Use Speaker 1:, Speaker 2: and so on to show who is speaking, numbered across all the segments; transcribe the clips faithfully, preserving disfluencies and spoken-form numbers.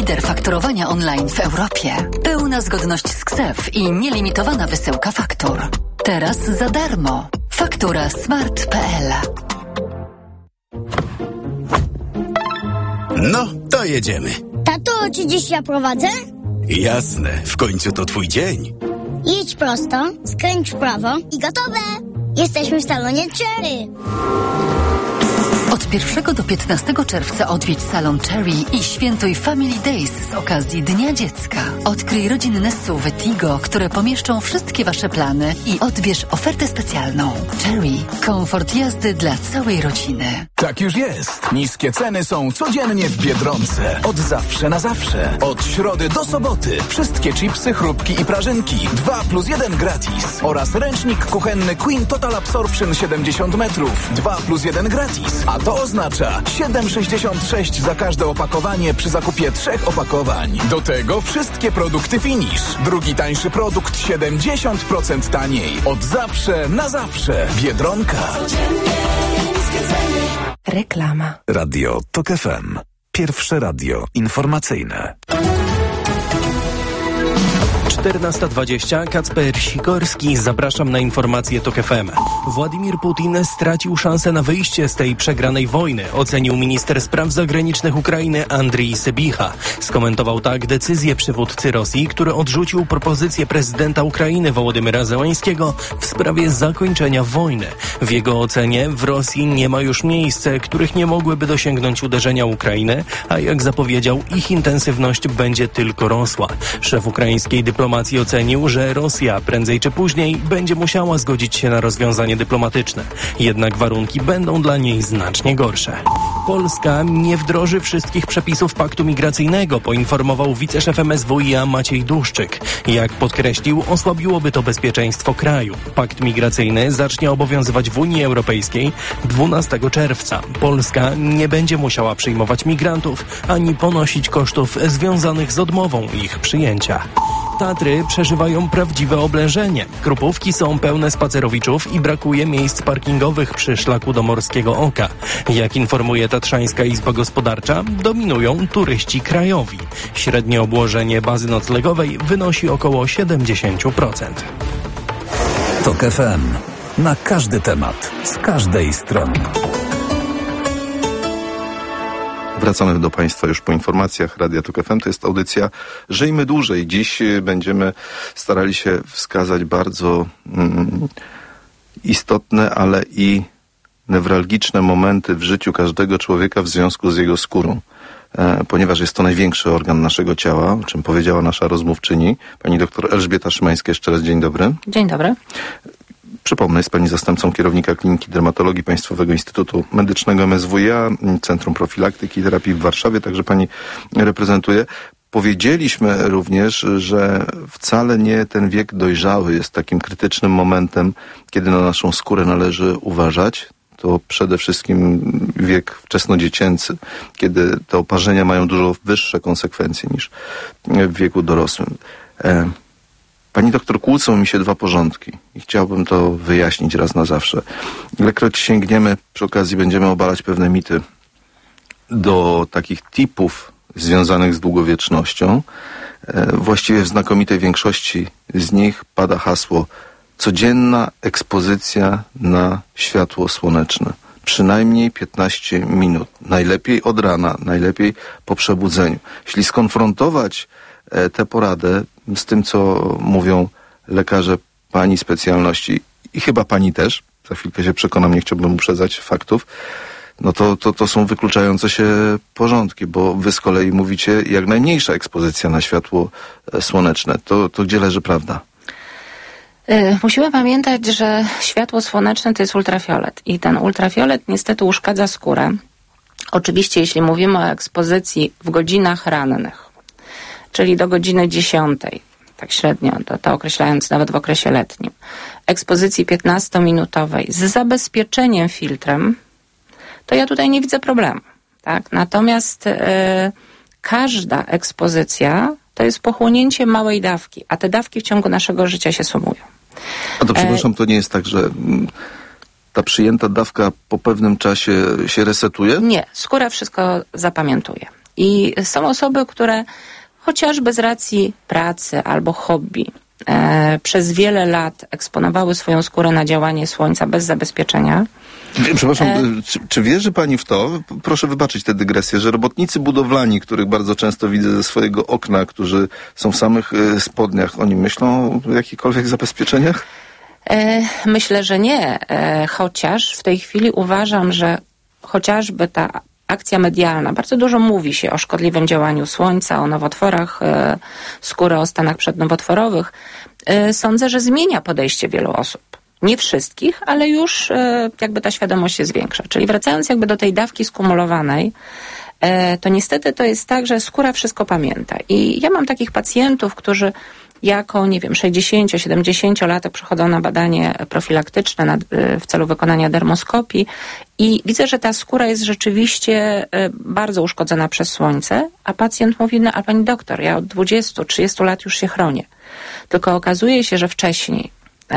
Speaker 1: lider fakturowania online w Europie. Pełna zgodność z K S E F i nielimitowana wysyłka faktur. Teraz za darmo. Faktura smart kropka p l.
Speaker 2: No, to jedziemy.
Speaker 3: Tato, czy dziś ja prowadzę?
Speaker 2: Jasne, w końcu to twój dzień.
Speaker 3: Jedź prosto, skręć w prawo i gotowe! Jesteśmy w salonie Cherry.
Speaker 1: Od pierwszego do piętnastego czerwca odwiedź salon Cherry i świętuj Family Days z okazji Dnia Dziecka. Odkryj rodzinne S U V Tigo, które pomieszczą wszystkie Wasze plany i odbierz ofertę specjalną. Cherry. Komfort jazdy dla całej rodziny.
Speaker 4: Tak już jest. Niskie ceny są codziennie w Biedronce. Od zawsze na zawsze. Od środy do soboty. Wszystkie chipsy, chrupki i prażynki. dwa plus jeden gratis. Oraz ręcznik kuchenny Queen Total Absorption siedemdziesiąt metrów. dwa plus jeden gratis. A to oznacza siedem sześćdziesiąt sześć za każde opakowanie przy zakupie trzech opakowań. Do tego wszystkie produkty Finish. Drugi tańszy produkt siedemdziesiąt procent taniej. Od zawsze na zawsze. Biedronka.
Speaker 5: Reklama.
Speaker 6: Radio Tok F M. Pierwsze radio informacyjne.
Speaker 5: czternasta dwadzieścia. Kacper Sikorski. Zapraszam na informacje Tok F M. Władimir Putin stracił szansę na wyjście z tej przegranej wojny, ocenił minister spraw zagranicznych Ukrainy Andrii Sybicha. Skomentował tak decyzję przywódcy Rosji, który odrzucił propozycję prezydenta Ukrainy Wołodymyra Zełańskiego w sprawie zakończenia wojny. W jego ocenie w Rosji nie ma już miejsc, których nie mogłyby dosięgnąć uderzenia Ukrainy, a jak zapowiedział, ich intensywność będzie tylko rosła. Szef ukraińskiej dyplomacji ocenił, że Rosja prędzej czy później będzie musiała zgodzić się na rozwiązanie dyplomatyczne. Jednak warunki będą dla niej znacznie gorsze. Polska nie wdroży wszystkich przepisów paktu migracyjnego, poinformował wiceszef M S W i a Maciej Duszczyk. Jak podkreślił, osłabiłoby to bezpieczeństwo kraju. Pakt migracyjny zacznie obowiązywać w Unii Europejskiej dwunastego czerwca. Polska nie będzie musiała przyjmować migrantów, ani ponosić kosztów związanych z odmową ich przyjęcia. Tatry przeżywają prawdziwe oblężenie. Krupówki są pełne spacerowiczów i brakuje miejsc parkingowych przy szlaku do Morskiego Oka. Jak informuje Tatrzańska Izba Gospodarcza, dominują turyści krajowi. Średnie obłożenie bazy noclegowej wynosi około siedemdziesiąt procent.
Speaker 6: Tok F M. Na każdy temat, z każdej strony.
Speaker 7: Wracamy do Państwa już po informacjach Radia Tok F M. To jest audycja Żyjmy Dłużej. Dziś będziemy starali się wskazać bardzo mm, istotne, ale i newralgiczne momenty w życiu każdego człowieka w związku z jego skórą. E, ponieważ jest to największy organ naszego ciała, o czym powiedziała nasza rozmówczyni, pani doktor Elżbieta Szymańska. Jeszcze raz dzień dobry.
Speaker 8: Dzień dobry.
Speaker 7: Przypomnę, jest pani zastępcą kierownika Kliniki Dermatologii Państwowego Instytutu Medycznego M S W i a, Centrum Profilaktyki i Terapii w Warszawie, także pani reprezentuje. Powiedzieliśmy również, że wcale nie ten wiek dojrzały jest takim krytycznym momentem, kiedy na naszą skórę należy uważać. To przede wszystkim wiek wczesnodziecięcy, kiedy te oparzenia mają dużo wyższe konsekwencje niż w wieku dorosłym. Pani doktor, kłócą mi się dwa porządki i chciałbym to wyjaśnić raz na zawsze. Ilekroć sięgniemy, przy okazji będziemy obalać pewne mity do takich tipów związanych z długowiecznością. Właściwie w znakomitej większości z nich pada hasło codzienna ekspozycja na światło słoneczne. Przynajmniej piętnaście minut. Najlepiej od rana, najlepiej po przebudzeniu. Jeśli skonfrontować tę poradę z tym, co mówią lekarze pani specjalności i chyba pani też, za chwilkę się przekonam, nie chciałbym uprzedzać faktów, no to, to, to są wykluczające się porządki, bo wy z kolei mówicie jak najmniejsza ekspozycja na światło słoneczne. To, to gdzie leży prawda?
Speaker 8: Musimy pamiętać, że światło słoneczne to jest ultrafiolet i ten ultrafiolet niestety uszkadza skórę. Oczywiście jeśli mówimy o ekspozycji w godzinach rannych, czyli do godziny dziesiątej, tak średnio, to, to określając nawet w okresie letnim, ekspozycji piętnastominutowej z zabezpieczeniem filtrem, to ja tutaj nie widzę problemu. Tak? Natomiast yy, każda ekspozycja to jest pochłonięcie małej dawki, a te dawki w ciągu naszego życia się sumują.
Speaker 7: A to przepraszam, to nie jest tak, że ta przyjęta dawka po pewnym czasie się resetuje?
Speaker 8: Nie, skóra wszystko zapamiętuje. I są osoby, które chociażby z racji pracy albo hobby e, przez wiele lat eksponowały swoją skórę na działanie słońca bez zabezpieczenia.
Speaker 7: Przepraszam,
Speaker 8: E...
Speaker 7: czy, czy wierzy pani w to, proszę wybaczyć tę dygresję, że robotnicy budowlani, których bardzo często widzę ze swojego okna, którzy są w samych y, spodniach, oni myślą o jakichkolwiek zabezpieczeniach?
Speaker 8: E, myślę, że nie, e, chociaż w tej chwili uważam, że chociażby ta akcja medialna, bardzo dużo mówi się o szkodliwym działaniu słońca, o nowotworach e, skóry, o stanach przednowotworowych. E, sądzę, że zmienia podejście wielu osób. Nie wszystkich, ale już e, jakby ta świadomość się zwiększa. Czyli wracając jakby do tej dawki skumulowanej, e, to niestety to jest tak, że skóra wszystko pamięta. I ja mam takich pacjentów, którzy jako, nie wiem, sześćdziesięcio-siedemdziesięciolatek przychodzą na badanie profilaktyczne na, w celu wykonania dermoskopii i widzę, że ta skóra jest rzeczywiście bardzo uszkodzona przez słońce, a pacjent mówi, no a pani doktor, ja od dwudziestu trzydziestu lat już się chronię. Tylko okazuje się, że wcześniej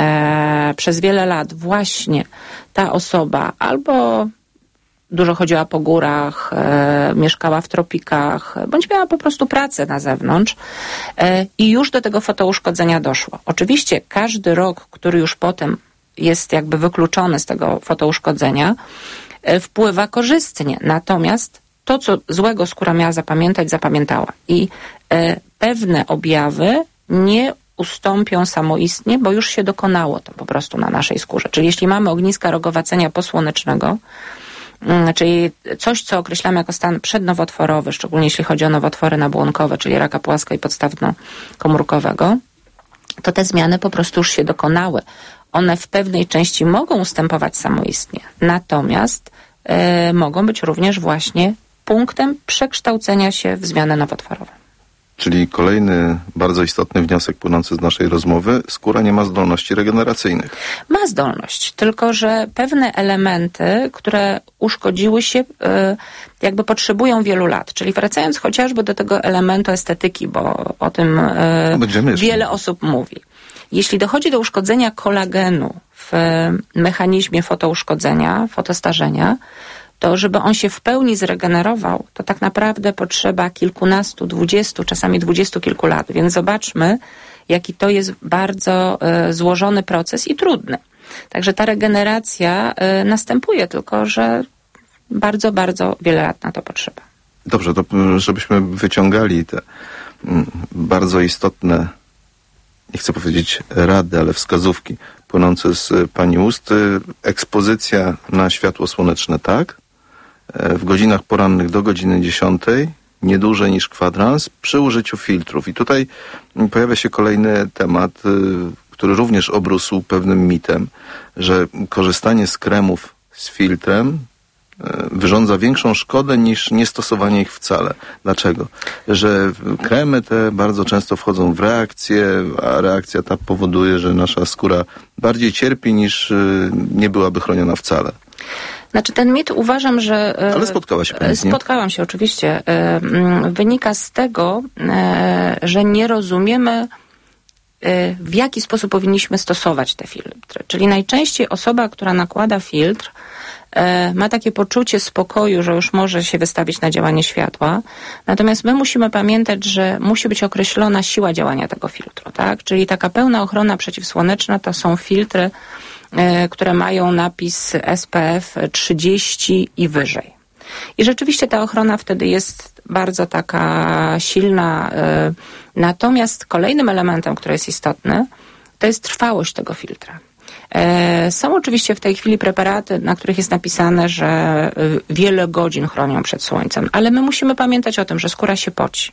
Speaker 8: e, przez wiele lat właśnie ta osoba albo dużo chodziła po górach, e, mieszkała w tropikach, bądź miała po prostu pracę na zewnątrz e, i już do tego fotouszkodzenia doszło. Oczywiście każdy rok, który już potem jest jakby wykluczony z tego fotouszkodzenia, e, wpływa korzystnie. Natomiast to, co złego skóra miała zapamiętać, zapamiętała. I e, pewne objawy nie ustąpią samoistnie, bo już się dokonało to po prostu na naszej skórze. Czyli jeśli mamy ogniska rogowacenia posłonecznego, czyli coś, co określamy jako stan przednowotworowy, szczególnie jeśli chodzi o nowotwory nabłonkowe, czyli raka płaska i podstawno-komórkowego, to te zmiany po prostu już się dokonały. One w pewnej części mogą ustępować samoistnie, natomiast y, mogą być również właśnie punktem przekształcenia się w zmianę nowotworową.
Speaker 7: Czyli kolejny bardzo istotny wniosek płynący z naszej rozmowy. Skóra nie ma zdolności regeneracyjnych.
Speaker 8: Ma zdolność, tylko że pewne elementy, które uszkodziły się, jakby potrzebują wielu lat. Czyli wracając chociażby do tego elementu estetyki, bo o tym no, wiele osób mówi. Jeśli dochodzi do uszkodzenia kolagenu w mechanizmie fotouszkodzenia, fotostarzenia, to żeby on się w pełni zregenerował, to tak naprawdę potrzeba kilkunastu, dwudziestu, czasami dwudziestu kilku lat. Więc zobaczmy, jaki to jest bardzo y, złożony proces i trudny. Także ta regeneracja y, następuje, tylko że bardzo, bardzo wiele lat na to potrzeba.
Speaker 7: Dobrze, to żebyśmy wyciągali te mm, bardzo istotne, nie chcę powiedzieć rady, ale wskazówki płynące z pani ust. Ekspozycja na światło słoneczne, tak? W godzinach porannych do godziny dziesiątej, nie dłużej niż kwadrans, przy użyciu filtrów. I tutaj pojawia się kolejny temat, który również obrósł pewnym mitem, że korzystanie z kremów z filtrem wyrządza większą szkodę niż niestosowanie ich wcale. Dlaczego? Że kremy te bardzo często wchodzą w reakcję, a reakcja ta powoduje, że nasza skóra bardziej cierpi niż nie byłaby chroniona wcale.
Speaker 8: Znaczy ten mit uważam, że...
Speaker 7: Ale spotkała się pani z nim?
Speaker 8: Spotkałam się oczywiście. Wynika z tego, że nie rozumiemy, w jaki sposób powinniśmy stosować te filtry. Czyli najczęściej osoba, która nakłada filtr, ma takie poczucie spokoju, że już może się wystawić na działanie światła. Natomiast my musimy pamiętać, że musi być określona siła działania tego filtru, tak? Czyli taka pełna ochrona przeciwsłoneczna to są filtry, które mają napis S P F trzydzieści i wyżej. I rzeczywiście ta ochrona wtedy jest bardzo taka silna. Natomiast kolejnym elementem, który jest istotny, to jest trwałość tego filtra. Są oczywiście w tej chwili preparaty, na których jest napisane, że wiele godzin chronią przed słońcem, ale my musimy pamiętać o tym, że skóra się poci,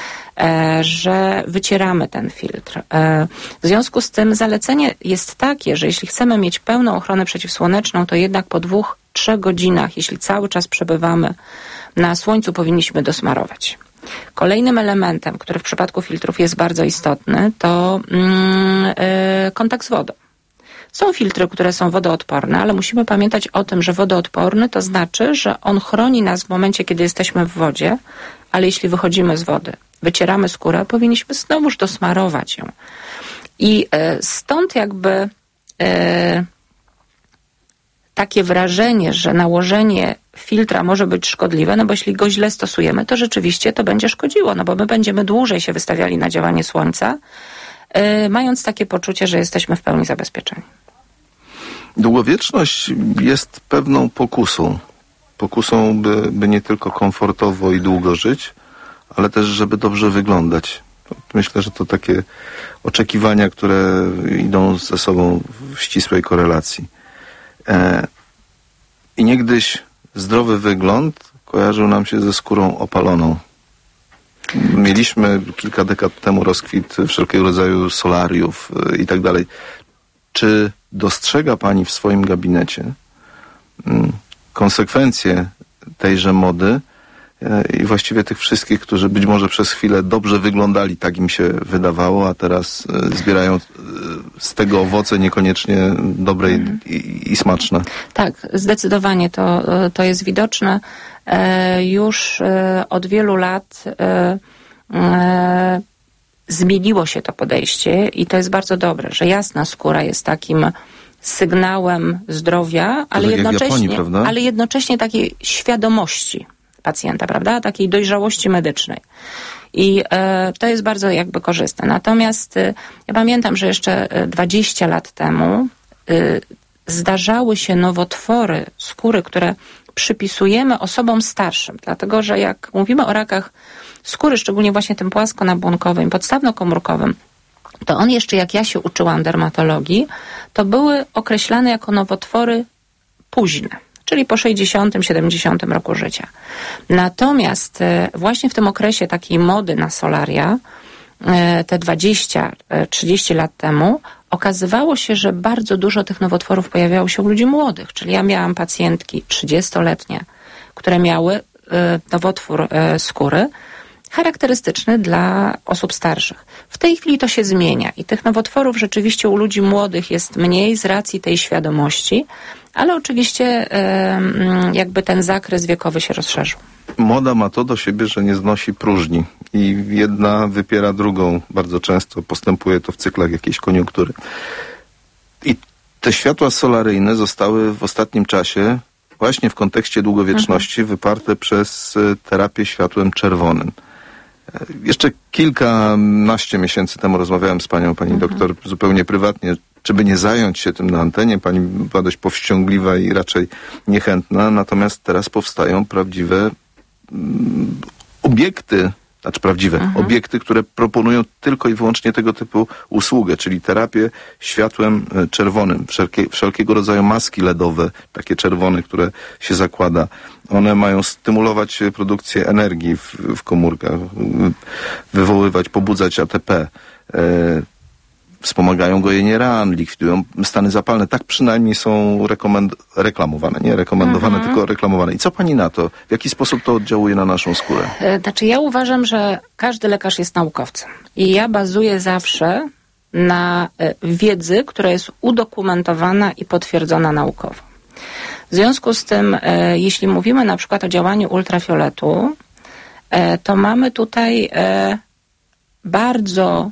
Speaker 8: że wycieramy ten filtr. W związku z tym zalecenie jest takie, że jeśli chcemy mieć pełną ochronę przeciwsłoneczną, to jednak po dwóch, trzech godzinach, jeśli cały czas przebywamy na słońcu, powinniśmy dosmarować. Kolejnym elementem, który w przypadku filtrów jest bardzo istotny, to mm, yy, kontakt z wodą. Są filtry, które są wodoodporne, ale musimy pamiętać o tym, że wodoodporny to znaczy, że on chroni nas w momencie, kiedy jesteśmy w wodzie, ale jeśli wychodzimy z wody, wycieramy skórę, powinniśmy znowuż dosmarować ją. I y, stąd jakby y, takie wrażenie, że nałożenie filtra może być szkodliwe, no bo jeśli go źle stosujemy, to rzeczywiście to będzie szkodziło, no bo my będziemy dłużej się wystawiali na działanie słońca, yy, mając takie poczucie, że jesteśmy w pełni zabezpieczeni.
Speaker 7: Długowieczność jest pewną pokusą. Pokusą, by, by nie tylko komfortowo i długo żyć, ale też, żeby dobrze wyglądać. Myślę, że to takie oczekiwania, które idą ze sobą w ścisłej korelacji. E, I niegdyś zdrowy wygląd kojarzył nam się ze skórą opaloną. Mieliśmy kilka dekad temu rozkwit wszelkiego rodzaju solariów e, i tak dalej. Czy dostrzega pani w swoim gabinecie m, konsekwencje tejże mody i właściwie tych wszystkich, którzy być może przez chwilę dobrze wyglądali, tak im się wydawało, a teraz zbierają z tego owoce niekoniecznie dobre mm. i, i smaczne?
Speaker 8: Tak, zdecydowanie to, to jest widoczne. E, już e, od wielu lat e, e, zmieniło się to podejście i to jest bardzo dobre, że jasna skóra jest takim sygnałem zdrowia, ale jednocześnie, Japonii, ale jednocześnie takiej świadomości pacjenta, prawda? Takiej dojrzałości medycznej. I e, to jest bardzo jakby korzystne. Natomiast e, ja pamiętam, że jeszcze dwadzieścia lat temu e, zdarzały się nowotwory skóry, które przypisujemy osobom starszym. Dlatego, że jak mówimy o rakach skóry, szczególnie właśnie tym płaskonabłonkowym, podstawnokomórkowym, to on jeszcze, jak ja się uczyłam dermatologii, to były określane jako nowotwory późne, czyli po sześćdziesiątym, siedemdziesiątym roku życia. Natomiast właśnie w tym okresie takiej mody na solaria, te dwadzieścia trzydzieści lat temu, okazywało się, że bardzo dużo tych nowotworów pojawiało się u ludzi młodych. Czyli ja miałam pacjentki trzydziestoletnie, które miały nowotwór skóry, charakterystyczny dla osób starszych. W tej chwili to się zmienia i tych nowotworów rzeczywiście u ludzi młodych jest mniej z racji tej świadomości, ale oczywiście jakby ten zakres wiekowy się rozszerzył.
Speaker 7: Moda ma to do siebie, że nie znosi próżni i jedna wypiera drugą. Bardzo często postępuje to w cyklach jakiejś koniunktury. I te światła solaryjne zostały w ostatnim czasie właśnie w kontekście długowieczności mhm. wyparte przez terapię światłem czerwonym. Jeszcze kilkanaście miesięcy temu rozmawiałem z panią, pani mhm. doktor, zupełnie prywatnie, czy by nie zająć się tym na antenie. Pani była dość powściągliwa i raczej niechętna, natomiast teraz powstają prawdziwe mm, obiekty, znaczy prawdziwe mhm. obiekty, które proponują tylko i wyłącznie tego typu usługę, czyli terapię światłem czerwonym. Wszelkie, wszelkiego rodzaju maski ledowe, takie czerwone, które się zakłada. One mają stymulować produkcję energii w, w komórkach, wywoływać, pobudzać A T P. E, wspomagają gojenie ran, likwidują stany zapalne. Tak przynajmniej są rekomend- reklamowane, nie rekomendowane, mhm. tylko reklamowane. I co pani na to? W jaki sposób to oddziałuje na naszą skórę?
Speaker 8: Znaczy ja uważam, że każdy lekarz jest naukowcem. I ja bazuję zawsze na wiedzy, która jest udokumentowana i potwierdzona naukowo. W związku z tym, e, jeśli mówimy na przykład o działaniu ultrafioletu, e, to mamy tutaj e, bardzo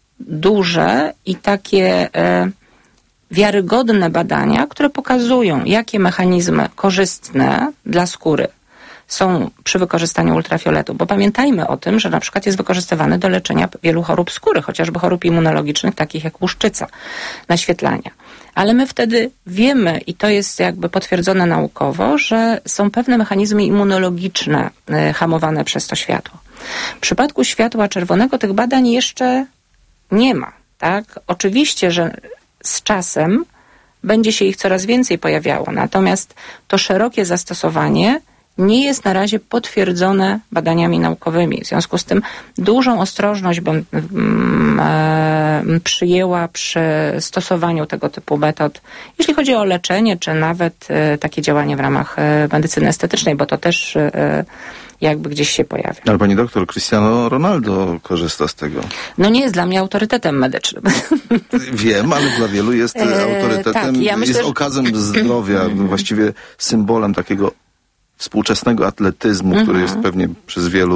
Speaker 8: duże i takie e, wiarygodne badania, które pokazują, jakie mechanizmy korzystne dla skóry są przy wykorzystaniu ultrafioletu. Bo pamiętajmy o tym, że na przykład jest wykorzystywany do leczenia wielu chorób skóry, chociażby chorób immunologicznych, takich jak łuszczyca, naświetlania. Ale my wtedy wiemy, i to jest jakby potwierdzone naukowo, że są pewne mechanizmy immunologiczne y, hamowane przez to światło. W przypadku światła czerwonego tych badań jeszcze nie ma, tak? Oczywiście, że z czasem będzie się ich coraz więcej pojawiało, natomiast to szerokie zastosowanie nie jest na razie potwierdzone badaniami naukowymi. W związku z tym dużą ostrożność bym mm, e, przyjęła przy stosowaniu tego typu metod, jeśli chodzi o leczenie, czy nawet e, takie działanie w ramach e, medycyny estetycznej, bo to też e, jakby gdzieś się pojawia.
Speaker 7: Ale pani doktor, Cristiano Ronaldo korzysta z tego. No
Speaker 8: nie jest dla mnie autorytetem medycznym.
Speaker 7: Wiem, ale dla wielu jest autorytetem, e, tak, ja myślę, jest okazem zdrowia, właściwie symbolem takiego współczesnego atletyzmu, mm-hmm. który jest pewnie przez wielu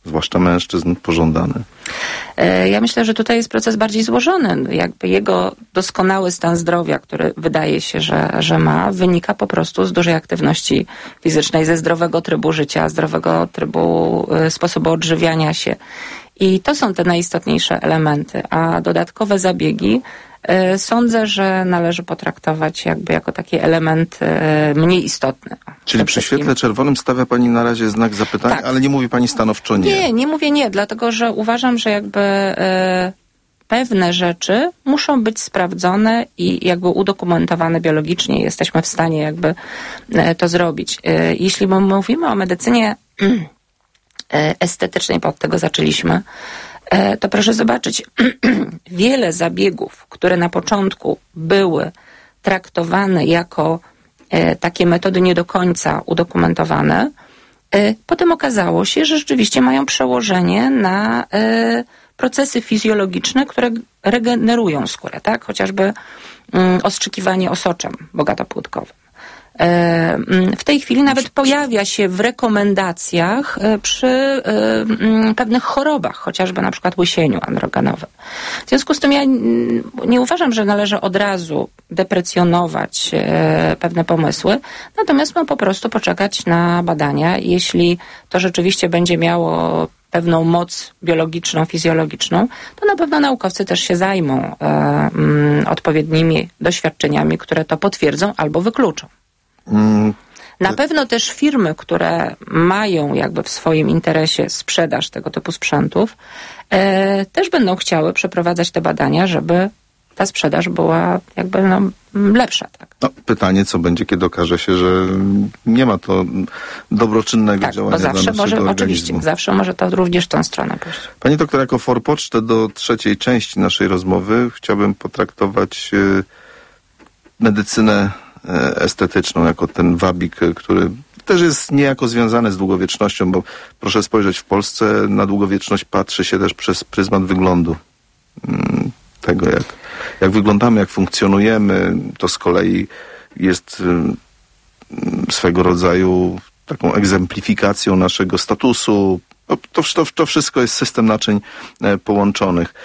Speaker 7: zwłaszcza mężczyzn, pożądany?
Speaker 8: Ja myślę, że tutaj jest proces bardziej złożony. Jakby jego doskonały stan zdrowia, który wydaje się, że, że ma, wynika po prostu z dużej aktywności fizycznej, ze zdrowego trybu życia, zdrowego trybu y, sposobu odżywiania się. I to są te najistotniejsze elementy. A dodatkowe zabiegi y, sądzę, że należy potraktować jakby jako taki element y, mniej istotny.
Speaker 7: Czyli przy świetle czerwonym stawia pani na razie znak zapytania, tak. Ale nie mówi pani stanowczo nie.
Speaker 8: Nie, nie mówię nie, dlatego że uważam, że jakby y, pewne rzeczy muszą być sprawdzone i jakby udokumentowane biologicznie. Jesteśmy w stanie jakby y, to zrobić. Y, jeśli mówimy o medycynie y, estetycznej, bo od tego zaczęliśmy, y, to proszę zobaczyć, wiele zabiegów, które na początku były traktowane jako takie metody nie do końca udokumentowane, potem okazało się, że rzeczywiście mają przełożenie na procesy fizjologiczne, które regenerują skórę, tak? Chociażby ostrzykiwanie osoczem bogatopłytkowym. W tej chwili nawet pojawia się w rekomendacjach przy pewnych chorobach, chociażby na przykład łysieniu androgenowym. W związku z tym ja nie uważam, że należy od razu deprecjonować pewne pomysły, natomiast mam po prostu poczekać na badania. Jeśli to rzeczywiście będzie miało pewną moc biologiczną, fizjologiczną, to na pewno naukowcy też się zajmą odpowiednimi doświadczeniami, które to potwierdzą albo wykluczą. Na pewno też firmy, które mają jakby w swoim interesie sprzedaż tego typu sprzętów, e, też będą chciały przeprowadzać te badania, żeby ta sprzedaż była jakby no, lepsza. Tak?
Speaker 7: No, pytanie, co będzie, kiedy okaże się, że nie ma to dobroczynnego
Speaker 8: tak,
Speaker 7: działania
Speaker 8: bo zawsze
Speaker 7: dla naszego
Speaker 8: może,
Speaker 7: organizmu.
Speaker 8: Oczywiście, zawsze może to również w tą stronę pójść.
Speaker 7: Pani doktor, jako forpocztę do trzeciej części naszej rozmowy chciałbym potraktować y, medycynę estetyczną, jako ten wabik, który też jest niejako związany z długowiecznością, bo proszę spojrzeć, w Polsce na długowieczność patrzy się też przez pryzmat wyglądu. Tego, jak, jak wyglądamy, jak funkcjonujemy, to z kolei jest swego rodzaju taką egzemplifikacją naszego statusu. To, to, to wszystko jest system naczyń połączonych.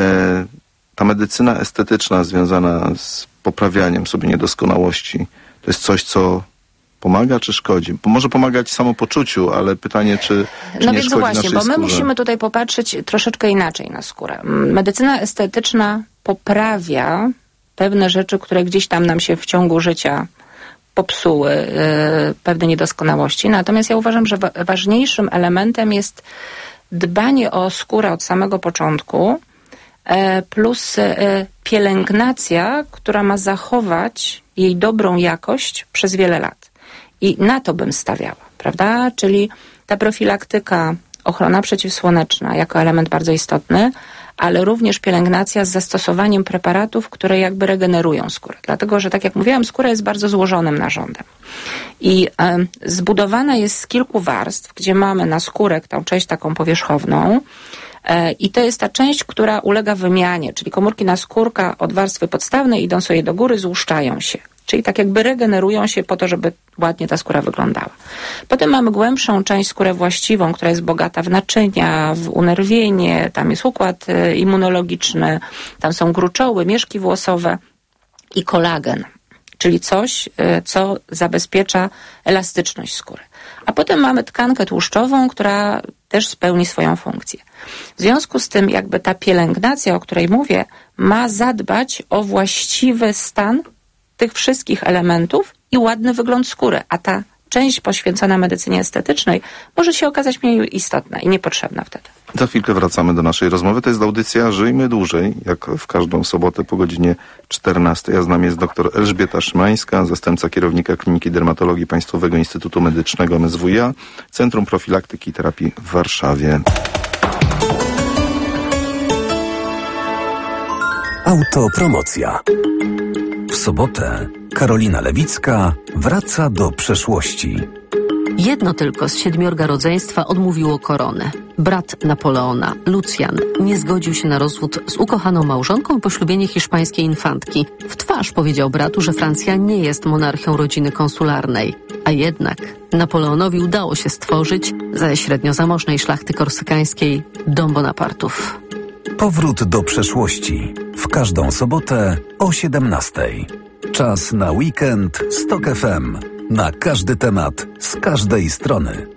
Speaker 7: Ta medycyna estetyczna związana z poprawianiem sobie niedoskonałości, to jest coś, co pomaga czy szkodzi? Bo może pomagać samopoczuciu, ale pytanie, czy, czy
Speaker 8: no
Speaker 7: nie
Speaker 8: więc
Speaker 7: szkodzi
Speaker 8: właśnie,
Speaker 7: naszej
Speaker 8: bo my
Speaker 7: skórze?
Speaker 8: musimy tutaj popatrzeć troszeczkę inaczej na skórę. Medycyna estetyczna poprawia pewne rzeczy, które gdzieś tam nam się w ciągu życia popsuły, yy, pewne niedoskonałości. Natomiast ja uważam, że wa- ważniejszym elementem jest dbanie o skórę od samego początku, plus pielęgnacja, która ma zachować jej dobrą jakość przez wiele lat. I na to bym stawiała, prawda? Czyli ta profilaktyka, ochrona przeciwsłoneczna jako element bardzo istotny, ale również pielęgnacja z zastosowaniem preparatów, które jakby regenerują skórę. Dlatego, że tak jak mówiłam, skóra jest bardzo złożonym narządem. I y, zbudowana jest z kilku warstw, gdzie mamy na skórek tą część taką powierzchowną, i to jest ta część, która ulega wymianie, czyli komórki naskórka od warstwy podstawnej idą sobie do góry, złuszczają się. Czyli tak jakby regenerują się po to, żeby ładnie ta skóra wyglądała. Potem mamy głębszą część, skórę właściwą, która jest bogata w naczynia, w unerwienie, tam jest układ immunologiczny, tam są gruczoły, mieszki włosowe i kolagen, czyli coś, co zabezpiecza elastyczność skóry. A potem mamy tkankę tłuszczową, która też spełni swoją funkcję. W związku z tym jakby ta pielęgnacja, o której mówię, ma zadbać o właściwy stan tych wszystkich elementów i ładny wygląd skóry, a ta część poświęcona medycynie estetycznej może się okazać mniej istotna i niepotrzebna wtedy.
Speaker 7: Za chwilkę wracamy do naszej rozmowy. To jest audycja Żyjmy Dłużej, jak w każdą sobotę po godzinie czternastej. A z nami jest dr Elżbieta Szymańska, zastępca kierownika Kliniki Dermatologii Państwowego Instytutu Medycznego M S W iA, Centrum Profilaktyki i Terapii w Warszawie.
Speaker 6: Autopromocja. W sobotę Karolina Lewicka wraca do przeszłości.
Speaker 9: Jedno tylko z siedmiorga rodzeństwa odmówiło koronę. Brat Napoleona, Lucjan, nie zgodził się na rozwód z ukochaną małżonką i poślubienie hiszpańskiej infantki. W twarz powiedział bratu, że Francja nie jest monarchią rodziny konsularnej. A jednak Napoleonowi udało się stworzyć ze średnio zamożnej szlachty korsykańskiej dom Bonapartów.
Speaker 6: Powrót do przeszłości. W każdą sobotę o siedemnastej. Czas na weekend z Tok F M. Na każdy temat, z każdej strony.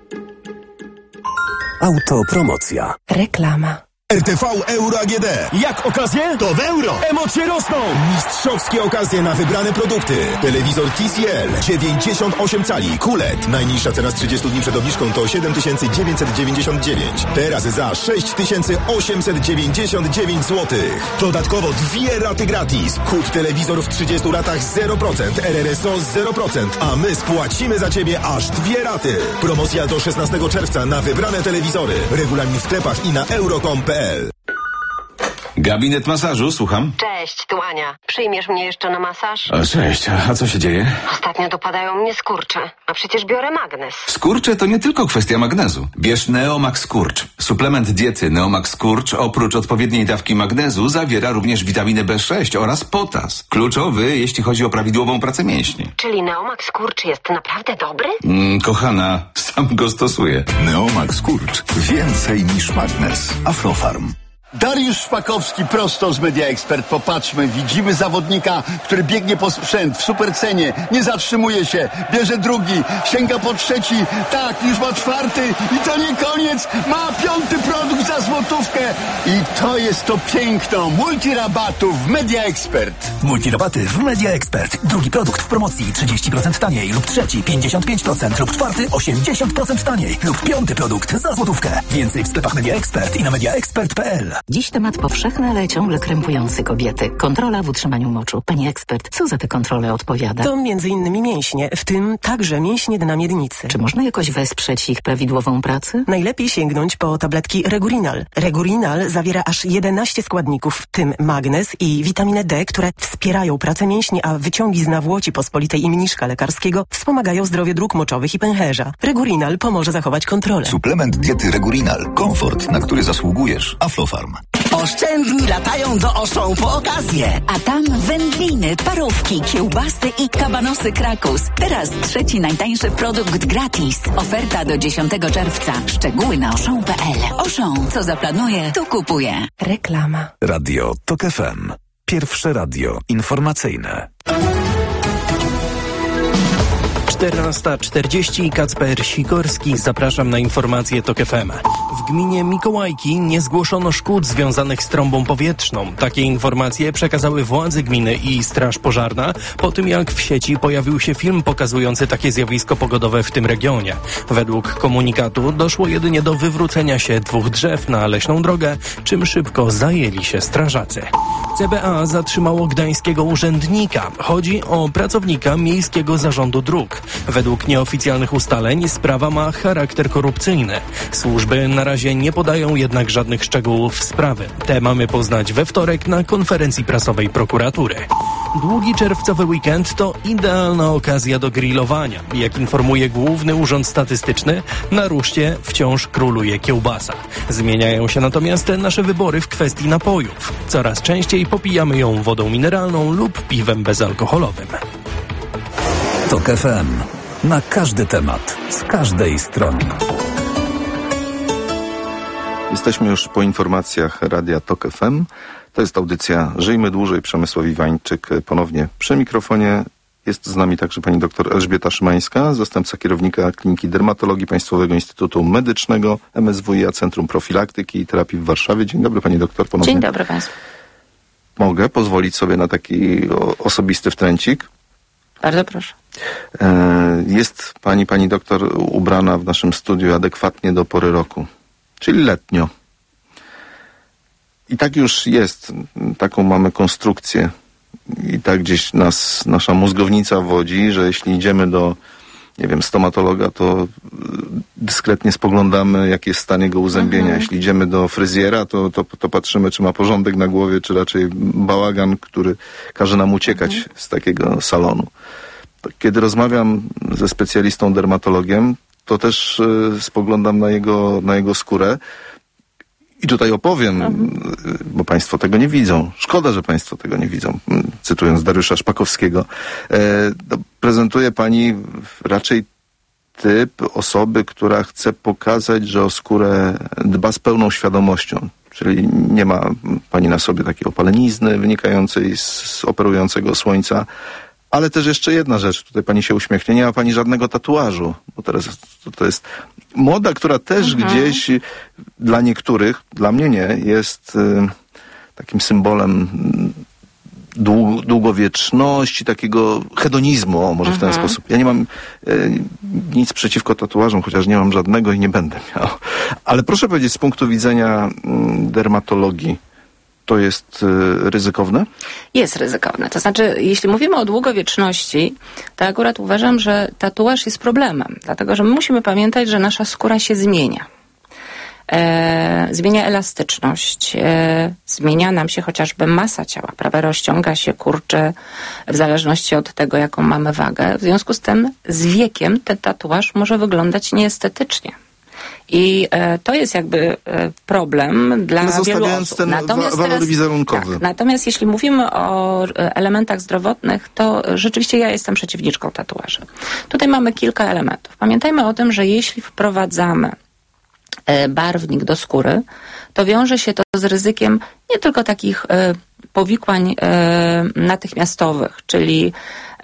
Speaker 6: Autopromocja.
Speaker 10: Reklama.
Speaker 11: R T V Euro A G D. Jak okazje? To w euro. Emocje rosną. Mistrzowskie okazje na wybrane produkty. Telewizor T C L dziewięćdziesiąt osiem cali Q L E D. Najniższa cena z trzydziestu dni przed obniżką to siedem tysięcy dziewięćset dziewięćdziesiąt dziewięć. Teraz za sześć tysięcy osiemset dziewięćdziesiąt dziewięć złotych. Dodatkowo dwie raty gratis. Kup telewizor w trzydziestu ratach zero procent. R R S O zero procent. A my spłacimy za Ciebie aż dwie raty. Promocja do szesnastego czerwca na wybrane telewizory. Regulamin w sklepach i na euro kropka com kropka p l.
Speaker 12: Gabinet masażu, słucham.
Speaker 13: Cześć, tu Ania. Przyjmiesz mnie jeszcze na masaż?
Speaker 12: O, cześć, a co się dzieje?
Speaker 13: Ostatnio dopadają mnie skurcze, a przecież biorę magnes.
Speaker 12: Skurcze to nie tylko kwestia magnezu. Bierz Neomax Skurcz. Suplement diety Neomax Skurcz oprócz odpowiedniej dawki magnezu zawiera również witaminę B sześć oraz potas. Kluczowy, jeśli chodzi o prawidłową pracę mięśni.
Speaker 13: Czyli Neomax Skurcz jest naprawdę dobry?
Speaker 12: Mm, kochana, sam go stosuję.
Speaker 14: Neomax Skurcz. Więcej niż magnes. Aflofarm.
Speaker 15: Dariusz Szpakowski prosto z Media Expert. Popatrzmy, widzimy zawodnika, który biegnie po sprzęt w supercenie, nie zatrzymuje się, bierze drugi, sięga po trzeci, tak, już ma czwarty i to nie koniec, ma piąty produkt za złotówkę i to jest to piękno multirabatów w Media Expert.
Speaker 16: Multirabaty w Media Expert. Drugi produkt w promocji trzydzieści procent taniej lub trzeci pięćdziesiąt pięć procent lub czwarty osiemdziesiąt procent taniej lub piąty produkt za złotówkę. Więcej w sklepach Media Expert i na mediaexpert kropka p l.
Speaker 1: Dziś temat powszechny, ale ciągle krępujący kobiety. Kontrola w utrzymaniu moczu. Pani ekspert, co za tę kontrolę odpowiada?
Speaker 10: To między innymi mięśnie, w tym także mięśnie dna miednicy.
Speaker 1: Czy można jakoś wesprzeć ich prawidłową pracę?
Speaker 10: Najlepiej sięgnąć po tabletki Regurinal. Regurinal zawiera aż jedenaście składników, w tym magnez i witaminę D, które wspierają pracę mięśni, a wyciągi z nawłoci pospolitej i mniszka lekarskiego wspomagają zdrowie dróg moczowych i pęcherza. Regurinal pomoże zachować kontrolę.
Speaker 14: Suplement diety Regurinal. Komfort, na który zasługujesz. Aflofarm.
Speaker 17: Oszczędni latają do Auchan po okazję.
Speaker 18: A tam wędliny, parówki, kiełbasy i kabanosy Krakus. Teraz trzeci najtańszy produkt gratis. Oferta do dziesiątego czerwca. Szczegóły na auchan kropka p l. Auchan, co zaplanuje, to kupuje.
Speaker 10: Reklama.
Speaker 6: Radio Tok F M. Pierwsze radio informacyjne.
Speaker 5: czternasta czterdzieści, Kacper Sikorski, zapraszam na informacje Tok F M. W gminie Mikołajki nie zgłoszono szkód związanych z trąbą powietrzną. Takie informacje przekazały władze gminy i Straż Pożarna po tym, jak w sieci pojawił się film pokazujący takie zjawisko pogodowe w tym regionie. Według komunikatu doszło jedynie do wywrócenia się dwóch drzew na leśną drogę, czym szybko zajęli się strażacy. C B A zatrzymało gdańskiego urzędnika. Chodzi o pracownika Miejskiego Zarządu Dróg. Według nieoficjalnych ustaleń sprawa ma charakter korupcyjny. Służby na razie nie podają jednak żadnych szczegółów sprawy. Te mamy poznać we wtorek na konferencji prasowej prokuratury. Długi czerwcowy weekend to idealna okazja do grillowania. Jak informuje Główny Urząd Statystyczny, na ruszcie wciąż króluje kiełbasa. Zmieniają się natomiast nasze wybory w kwestii napojów. Coraz częściej popijamy ją wodą mineralną lub piwem bezalkoholowym.
Speaker 6: Tok F M. Na każdy temat, z każdej strony.
Speaker 7: Jesteśmy już po informacjach Radia Tok F M. To jest audycja Żyjmy Dłużej. Przemysław Iwańczyk ponownie przy mikrofonie. Jest z nami także pani doktor Elżbieta Szymańska, zastępca kierownika Kliniki Dermatologii Państwowego Instytutu Medycznego M S W i A Centrum Profilaktyki i Terapii w Warszawie. Dzień dobry pani doktor. Ponownie.
Speaker 8: Dzień dobry państwu.
Speaker 7: Mogę pozwolić sobie na taki osobisty wtręcik?
Speaker 8: Bardzo proszę.
Speaker 7: Jest pani, pani doktor ubrana w naszym studiu adekwatnie do pory roku, czyli letnio. I tak już jest. Taką mamy konstrukcję. I tak gdzieś nas, nasza mózgownica wodzi, że jeśli idziemy do, nie wiem, stomatologa, to dyskretnie spoglądamy, jaki jest stan jego uzębienia. Mhm. Jeśli idziemy do fryzjera, to, to, to patrzymy, czy ma porządek na głowie, czy raczej bałagan, który każe nam uciekać mhm. z takiego salonu. Kiedy rozmawiam ze specjalistą dermatologiem, to też y, spoglądam na jego, na jego skórę. I tutaj opowiem, mhm. bo państwo tego nie widzą. Szkoda, że państwo tego nie widzą. Cytując Dariusza Szpakowskiego. E, prezentuje pani raczej typ osoby, która chce pokazać, że o skórę dba z pełną świadomością. Czyli nie ma pani na sobie takiej opalenizny wynikającej z, z operującego słońca. Ale też jeszcze jedna rzecz, tutaj pani się uśmiechnie, nie ma pani żadnego tatuażu, bo teraz to, to jest moda, która też mhm. gdzieś dla niektórych, dla mnie nie, jest y, takim symbolem dług, długowieczności, takiego hedonizmu, o, może mhm. w ten sposób. Ja nie mam y, nic przeciwko tatuażom, chociaż nie mam żadnego i nie będę miał. Ale proszę powiedzieć, z punktu widzenia y, dermatologii, to jest y, ryzykowne?
Speaker 8: Jest ryzykowne. To znaczy, jeśli mówimy o długowieczności, to akurat uważam, że tatuaż jest problemem. Dlatego, że my musimy pamiętać, że nasza skóra się zmienia. E, zmienia elastyczność, e, zmienia nam się chociażby masa ciała, prawda? Rozciąga się, kurczy, w zależności od tego, jaką mamy wagę. W związku z tym, z wiekiem ten tatuaż może wyglądać nieestetycznie. I e, to jest jakby e, problem dla
Speaker 7: no,
Speaker 8: wielu osób.
Speaker 7: Ten natomiast wa- walor wizerunkowy.
Speaker 8: Tak, natomiast jeśli mówimy o e, elementach zdrowotnych, to rzeczywiście ja jestem przeciwniczką tatuaży. Tutaj mamy kilka elementów. Pamiętajmy o tym, że jeśli wprowadzamy e, barwnik do skóry, to wiąże się to z ryzykiem nie tylko takich e, powikłań e, natychmiastowych, czyli e,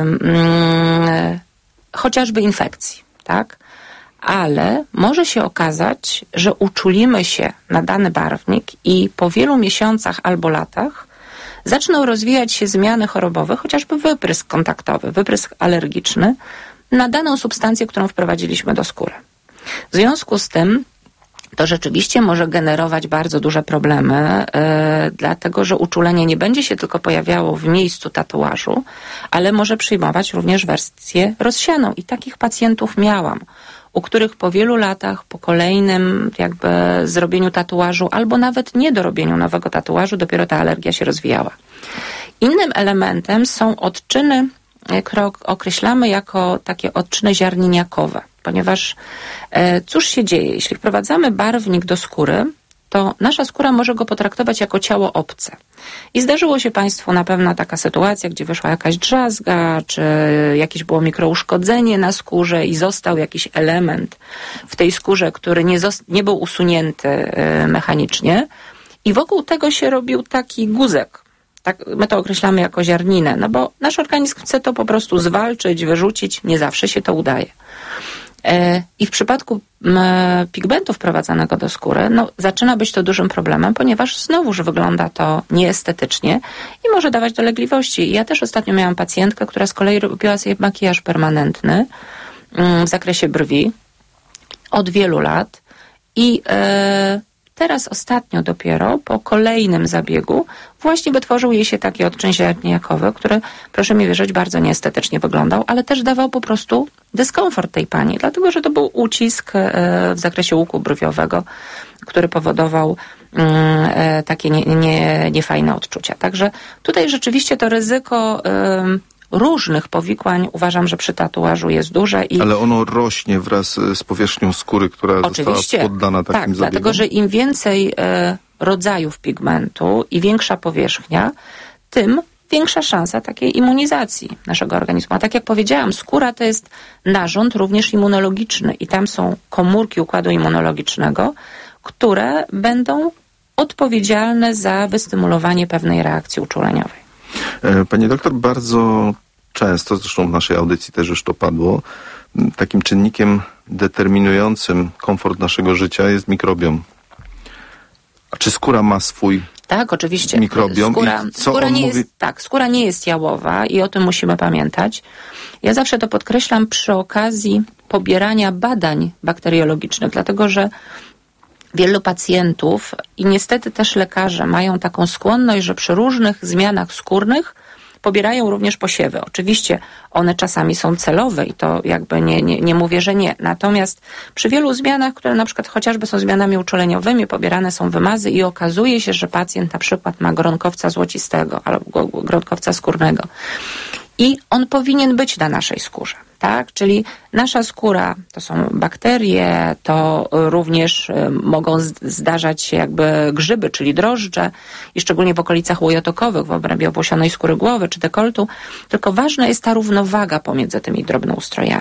Speaker 8: mm, chociażby infekcji, tak? Ale może się okazać, że uczulimy się na dany barwnik i po wielu miesiącach albo latach zaczną rozwijać się zmiany chorobowe, chociażby wyprysk kontaktowy, wyprysk alergiczny na daną substancję, którą wprowadziliśmy do skóry. W związku z tym to rzeczywiście może generować bardzo duże problemy, yy, dlatego że uczulenie nie będzie się tylko pojawiało w miejscu tatuażu, ale może przyjmować również wersję rozsianą. I takich pacjentów miałam, u których po wielu latach, po kolejnym jakby zrobieniu tatuażu albo nawet nie dorobieniu nowego tatuażu, dopiero ta alergia się rozwijała. Innym elementem są odczyny, które określamy jako takie odczyny ziarniniakowe, ponieważ e, cóż się dzieje? Jeśli wprowadzamy barwnik do skóry, to nasza skóra może go potraktować jako ciało obce. I zdarzyło się Państwu na pewno taka sytuacja, gdzie wyszła jakaś drzazga, czy jakieś było mikrouszkodzenie na skórze i został jakiś element w tej skórze, który nie, zost- nie był usunięty y, mechanicznie. I wokół tego się robił taki guzek. Tak, my to określamy jako ziarninę, no bo nasz organizm chce to po prostu zwalczyć, wyrzucić. Nie zawsze się to udaje. I w przypadku pigmentu wprowadzanego do skóry, no, zaczyna być to dużym problemem, ponieważ znowuż wygląda to nieestetycznie i może dawać dolegliwości. Ja też ostatnio miałam pacjentkę, która z kolei robiła sobie makijaż permanentny w zakresie brwi od wielu lat i e, teraz ostatnio dopiero po kolejnym zabiegu właśnie wytworzył jej się taki odczyn ziarniakowy, który, proszę mi wierzyć, bardzo nieestetycznie wyglądał, ale też dawał po prostu dyskomfort tej pani, dlatego że to był ucisk w zakresie łuku brwiowego, który powodował takie nie, nie, niefajne odczucia. Także tutaj rzeczywiście to ryzyko różnych powikłań uważam, że przy tatuażu jest duże. I
Speaker 7: ale ono rośnie wraz z powierzchnią skóry, która
Speaker 8: oczywiście
Speaker 7: została poddana takim
Speaker 8: tak,
Speaker 7: zabiegom?
Speaker 8: Dlatego, że im więcej e, rodzajów pigmentu i większa powierzchnia, tym większa szansa takiej immunizacji naszego organizmu. A tak jak powiedziałam, skóra to jest narząd również immunologiczny i tam są komórki układu immunologicznego, które będą odpowiedzialne za wystymulowanie pewnej reakcji uczuleniowej.
Speaker 7: Pani doktor, bardzo często, zresztą w naszej audycji też już to padło, takim czynnikiem determinującym komfort naszego życia jest mikrobiom. A czy skóra ma swój
Speaker 8: Tak, oczywiście.
Speaker 7: mikrobiom?
Speaker 8: Skóra,
Speaker 7: I co
Speaker 8: skóra,
Speaker 7: on
Speaker 8: nie
Speaker 7: mówi?
Speaker 8: jest, tak, skóra nie jest jałowa i o tym musimy pamiętać. Ja zawsze to podkreślam przy okazji pobierania badań bakteriologicznych, dlatego że wielu pacjentów i niestety też lekarze mają taką skłonność, że przy różnych zmianach skórnych pobierają również posiewy. Oczywiście one czasami są celowe i to jakby nie, nie, nie mówię, że nie. Natomiast przy wielu zmianach, które na przykład chociażby są zmianami uczuleniowymi, pobierane są wymazy i okazuje się, że pacjent na przykład ma gronkowca złocistego albo gronkowca skórnego. I on powinien być na naszej skórze. Tak? tak? Czyli nasza skóra to są bakterie, to również mogą zdarzać się jakby grzyby, czyli drożdże i szczególnie w okolicach łojotokowych, w obrębie owłosionej skóry głowy czy dekoltu. Tylko ważna jest ta równowaga pomiędzy tymi drobnoustrojami.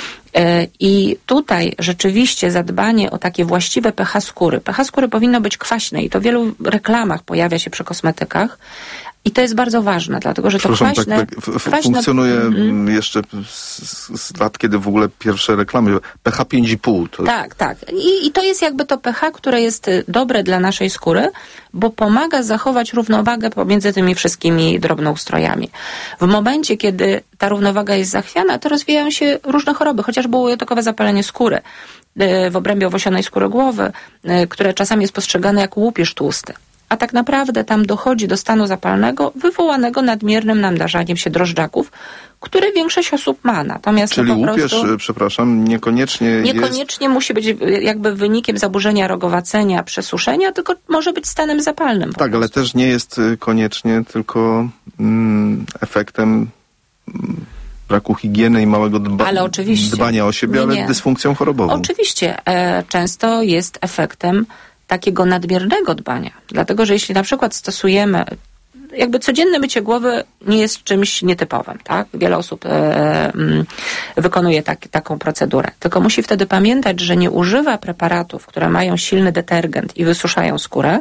Speaker 8: I tutaj rzeczywiście zadbanie o takie właściwe pH skóry. pH skóry powinno być kwaśne i to w wielu reklamach pojawia się przy kosmetykach. I to jest bardzo ważne, dlatego że to kwaśne...
Speaker 7: Tak, tak f-
Speaker 8: kwaśne...
Speaker 7: funkcjonuje
Speaker 8: mm.
Speaker 7: jeszcze z, z lat, kiedy w ogóle pierwsze reklamy, pH pięć i pół. To...
Speaker 8: Tak, tak. I, I to jest jakby to pH, które jest dobre dla naszej skóry, bo pomaga zachować równowagę pomiędzy tymi wszystkimi drobnoustrojami. W momencie, kiedy ta równowaga jest zachwiana, to rozwijają się różne choroby, chociażby łojotokowe zapalenie skóry w obrębie owłosionej skóry głowy, które czasami jest postrzegane jako łupież tłusty. A tak naprawdę tam dochodzi do stanu zapalnego wywołanego nadmiernym namnażaniem się drożdżaków, które większość osób ma. Natomiast
Speaker 7: Czyli
Speaker 8: no po
Speaker 7: łupież,
Speaker 8: prostu
Speaker 7: przepraszam, niekoniecznie
Speaker 8: Niekoniecznie
Speaker 7: jest...
Speaker 8: musi być jakby wynikiem zaburzenia rogowacenia, przesuszenia, tylko może być stanem zapalnym.
Speaker 7: Tak, ale też nie jest koniecznie tylko mm, efektem mm, braku higieny i małego dba-
Speaker 8: ale oczywiście,
Speaker 7: dbania o siebie,
Speaker 8: nie, nie.
Speaker 7: ale dysfunkcją chorobową.
Speaker 8: Oczywiście. E, często jest efektem takiego nadmiernego dbania. Dlatego, że jeśli na przykład stosujemy, jakby codzienne mycie głowy nie jest czymś nietypowym, tak? Wiele osób e, m, wykonuje tak, taką procedurę. Tylko musi wtedy pamiętać, że nie używa preparatów, które mają silny detergent i wysuszają skórę,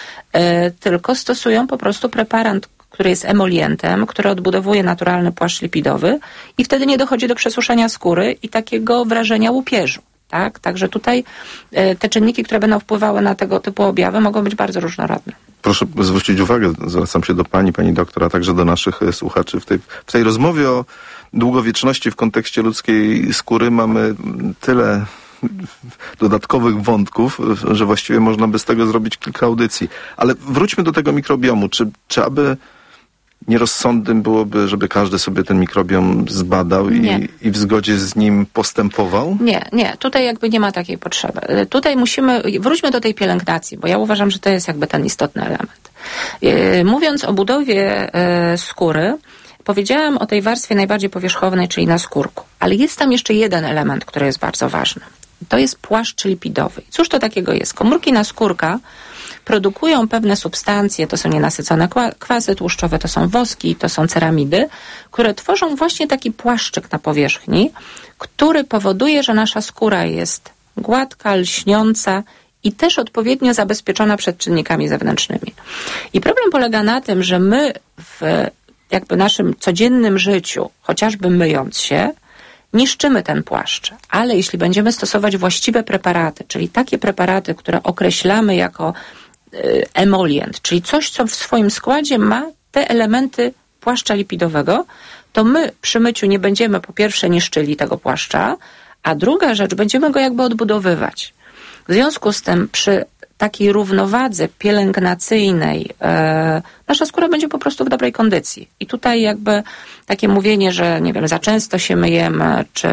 Speaker 8: e, tylko stosują po prostu preparat, który jest emolientem, który odbudowuje naturalny płaszcz lipidowy i wtedy nie dochodzi do przesuszenia skóry i takiego wrażenia łupieżu. Tak? Także tutaj e, te czynniki, które będą wpływały na tego typu objawy, mogą być bardzo różnorodne.
Speaker 7: Proszę zwrócić uwagę, zwracam się do pani, pani doktor, a także do naszych słuchaczy. W tej, w tej rozmowie o długowieczności w kontekście ludzkiej skóry mamy tyle dodatkowych wątków, że właściwie można by z tego zrobić kilka audycji. Ale wróćmy do tego mikrobiomu. Czy, czy aby nierozsądnym byłoby, żeby każdy sobie ten mikrobiom zbadał i, i w zgodzie z nim postępował?
Speaker 8: Nie, nie. Tutaj jakby nie ma takiej potrzeby. Tutaj musimy, wróćmy do tej pielęgnacji, bo ja uważam, że to jest jakby ten istotny element. Mówiąc o budowie skóry, powiedziałam o tej warstwie najbardziej powierzchownej, czyli naskórku. Ale jest tam jeszcze jeden element, który jest bardzo ważny. To jest płaszcz lipidowy. Cóż to takiego jest? Komórki naskórka produkują pewne substancje, to są nienasycone kwasy tłuszczowe, to są woski, to są ceramidy, które tworzą właśnie taki płaszczyk na powierzchni, który powoduje, że nasza skóra jest gładka, lśniąca i też odpowiednio zabezpieczona przed czynnikami zewnętrznymi. I problem polega na tym, że my w jakby naszym codziennym życiu, chociażby myjąc się, niszczymy ten płaszcz, ale jeśli będziemy stosować właściwe preparaty, czyli takie preparaty, które określamy jako y, emolient, czyli coś, co w swoim składzie ma te elementy płaszcza lipidowego, to my przy myciu nie będziemy po pierwsze niszczyli tego płaszcza, a druga rzecz, będziemy go jakby odbudowywać. W związku z tym przy takiej równowadze pielęgnacyjnej e, nasza skóra będzie po prostu w dobrej kondycji. I tutaj jakby takie mówienie, że nie wiem, za często się myjemy, czy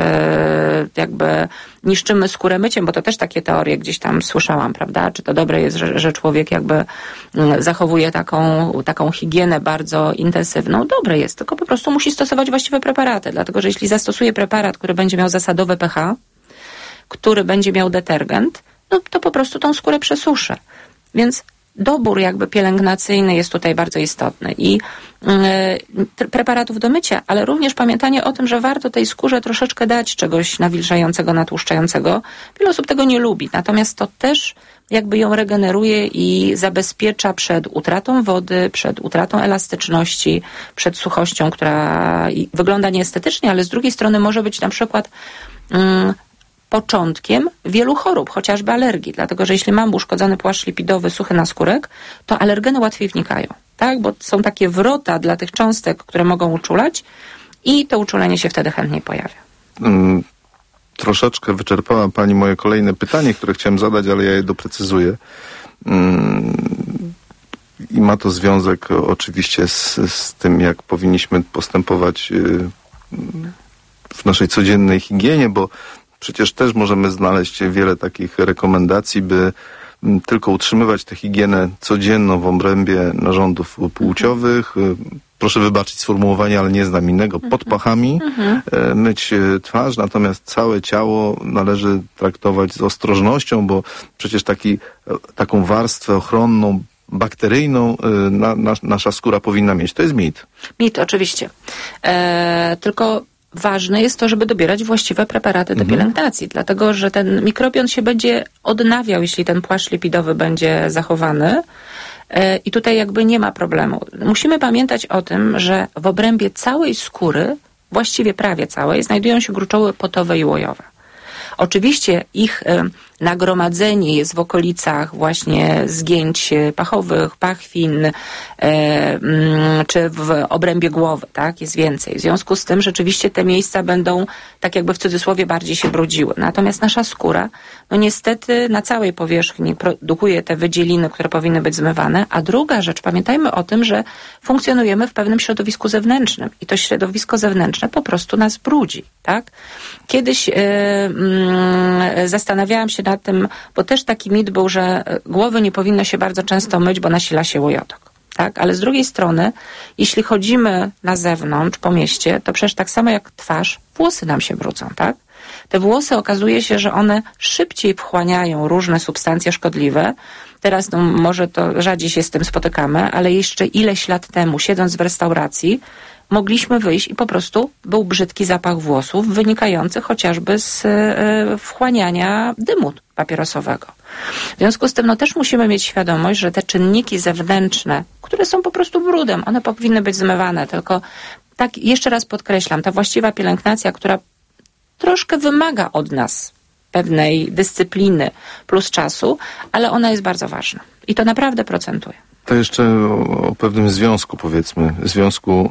Speaker 8: jakby niszczymy skórę myciem, bo to też takie teorie gdzieś tam słyszałam, prawda? Czy to dobre jest, że, że człowiek jakby zachowuje taką, taką higienę bardzo intensywną? Dobre jest, tylko po prostu musi stosować właściwe preparaty, dlatego że jeśli zastosuje preparat, który będzie miał zasadowe pH, który będzie miał detergent, no to po prostu tą skórę przesuszy. Więc dobór jakby pielęgnacyjny jest tutaj bardzo istotny i yy, preparatów do mycia, ale również pamiętanie o tym, że warto tej skórze troszeczkę dać czegoś nawilżającego, natłuszczającego. Wiele osób tego nie lubi, natomiast to też jakby ją regeneruje i zabezpiecza przed utratą wody, przed utratą elastyczności, przed suchością, która wygląda nieestetycznie, ale z drugiej strony może być na przykład yy, początkiem wielu chorób, chociażby alergii, dlatego że jeśli mam uszkodzony płaszcz lipidowy, suchy naskórek, to alergeny łatwiej wnikają, tak? Bo są takie wrota dla tych cząstek, które mogą uczulać i to uczulenie się wtedy chętniej pojawia.
Speaker 7: Hmm, troszeczkę wyczerpała pani moje kolejne pytanie, które chciałem zadać, ale ja je doprecyzuję. Hmm, i ma to związek oczywiście z, z tym, jak powinniśmy postępować yy, w naszej codziennej higienie, bo przecież też możemy znaleźć wiele takich rekomendacji, by m, tylko utrzymywać tę higienę codzienną w obrębie narządów płciowych. Proszę wybaczyć sformułowanie, ale nie znam innego. Pod pachami mhm. e, myć twarz, natomiast całe ciało należy traktować z ostrożnością, bo przecież taki, taką warstwę ochronną, bakteryjną y, na, na, nasza skóra powinna mieć. To jest mit.
Speaker 8: Mit, oczywiście. E, tylko ważne jest to, żeby dobierać właściwe preparaty do mhm. pielęgnacji, dlatego że ten mikrobiom się będzie odnawiał, jeśli ten płaszcz lipidowy będzie zachowany. E, I tutaj jakby nie ma problemu. Musimy pamiętać o tym, że w obrębie całej skóry, właściwie prawie całej, znajdują się gruczoły potowe i łojowe. Oczywiście ich y, nagromadzenie jest w okolicach właśnie zgięć pachowych, pachwin, y, y, czy w obrębie głowy, tak, jest więcej. W związku z tym rzeczywiście te miejsca będą tak jakby w cudzysłowie bardziej się brudziły. Natomiast nasza skóra, no niestety na całej powierzchni produkuje te wydzieliny, które powinny być zmywane. A druga rzecz, pamiętajmy o tym, że funkcjonujemy w pewnym środowisku zewnętrznym i to środowisko zewnętrzne po prostu nas brudzi, tak. Kiedyś y, y, zastanawiałam się nad tym, bo też taki mit był, że głowy nie powinno się bardzo często myć, bo nasila się łojotok. Tak? Ale z drugiej strony, jeśli chodzimy na zewnątrz, po mieście, to przecież tak samo jak twarz, włosy nam się brudzą, tak? Te włosy okazuje się, że one szybciej wchłaniają różne substancje szkodliwe. Teraz no, może to rzadziej się z tym spotykamy, ale jeszcze ileś lat temu, siedząc w restauracji, mogliśmy wyjść i po prostu był brzydki zapach włosów wynikający chociażby z y, wchłaniania dymu papierosowego. W związku z tym no, też musimy mieć świadomość, że te czynniki zewnętrzne, które są po prostu brudem, one powinny być zmywane, tylko tak jeszcze raz podkreślam, ta właściwa pielęgnacja, która troszkę wymaga od nas pewnej dyscypliny plus czasu, ale ona jest bardzo ważna i to naprawdę procentuje.
Speaker 7: To jeszcze o, o pewnym związku, powiedzmy, związku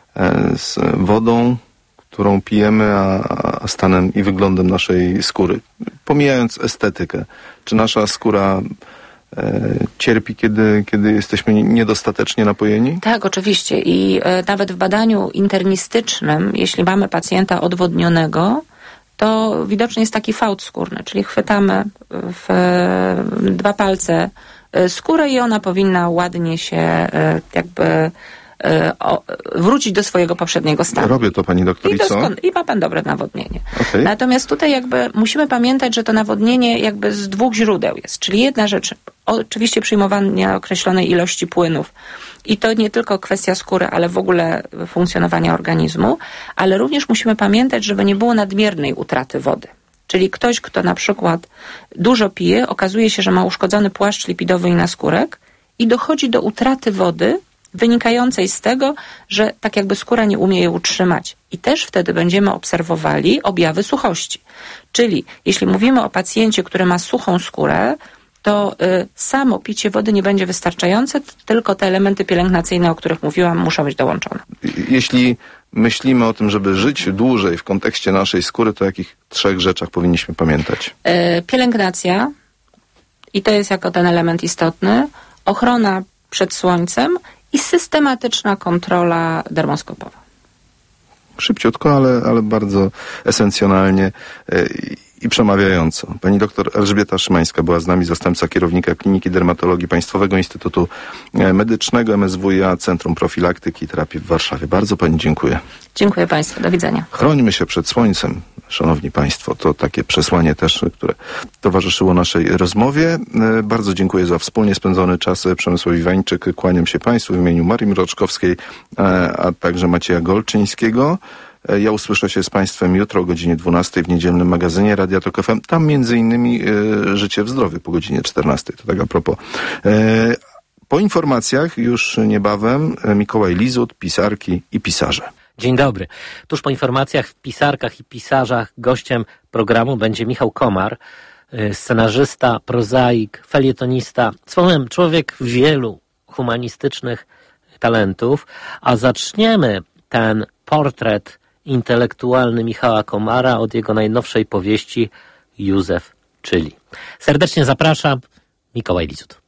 Speaker 7: z wodą, którą pijemy, a, a stanem i wyglądem naszej skóry. Pomijając estetykę. Czy nasza skóra e, cierpi, kiedy, kiedy jesteśmy niedostatecznie napojeni?
Speaker 8: Tak, oczywiście. I e, nawet w badaniu internistycznym, jeśli mamy pacjenta odwodnionego, to widoczny jest taki fałd skórny, czyli chwytamy w e, dwa palce e, skórę i ona powinna ładnie się e, jakby O, wrócić do swojego poprzedniego stanu.
Speaker 7: Robię to, pani doktor, i,
Speaker 8: I,
Speaker 7: co?
Speaker 8: I ma pan dobre nawodnienie.
Speaker 7: Okay.
Speaker 8: Natomiast tutaj jakby musimy pamiętać, że to nawodnienie jakby z dwóch źródeł jest. Czyli jedna rzecz, oczywiście przyjmowanie określonej ilości płynów i to nie tylko kwestia skóry, ale w ogóle funkcjonowania organizmu, ale również musimy pamiętać, żeby nie było nadmiernej utraty wody. Czyli ktoś, kto na przykład dużo pije, okazuje się, że ma uszkodzony płaszcz lipidowy i naskórek i dochodzi do utraty wody wynikającej z tego, że tak jakby skóra nie umie je utrzymać. I też wtedy będziemy obserwowali objawy suchości. Czyli jeśli mówimy o pacjencie, który ma suchą skórę, to y, samo picie wody nie będzie wystarczające, tylko te elementy pielęgnacyjne, o których mówiłam, muszą być dołączone.
Speaker 7: Jeśli myślimy o tym, żeby żyć dłużej w kontekście naszej skóry, to o jakich trzech rzeczach powinniśmy pamiętać?
Speaker 8: Y, pielęgnacja, i to jest jako ten element istotny, ochrona przed słońcem i systematyczna kontrola dermoskopowa.
Speaker 7: Szybciutko, ale, ale bardzo esencjonalnie i, i przemawiająco. Pani doktor Elżbieta Szymańska była z nami, zastępca kierownika Kliniki Dermatologii Państwowego Instytutu Medycznego M S W i A Centrum Profilaktyki i Terapii w Warszawie. Bardzo pani dziękuję.
Speaker 8: Dziękuję państwu. Do widzenia.
Speaker 7: Chrońmy się przed słońcem, szanowni państwo. To takie przesłanie też, które towarzyszyło naszej rozmowie. Bardzo dziękuję za wspólnie spędzony czas. Przemysław Iwańczyk. Kłaniam się państwu w imieniu Marii Mroczkowskiej, a także Macieja Golczyńskiego. Ja usłyszę się z państwem jutro o godzinie dwunastej w niedzielnym magazynie Radia Tok F M. Tam między innymi y, Życie w zdrowiu po godzinie czternastej. To tak a propos. Y, po informacjach już niebawem Mikołaj Lizut, pisarki i pisarze.
Speaker 19: Dzień dobry. Tuż po informacjach w pisarkach i pisarzach gościem programu będzie Michał Komar, scenarzysta, prozaik, felietonista, słowem człowiek wielu humanistycznych talentów, a zaczniemy ten portret intelektualny Michała Komara od jego najnowszej powieści Józef, czyli. Serdecznie zapraszam, Mikołaj Lizut.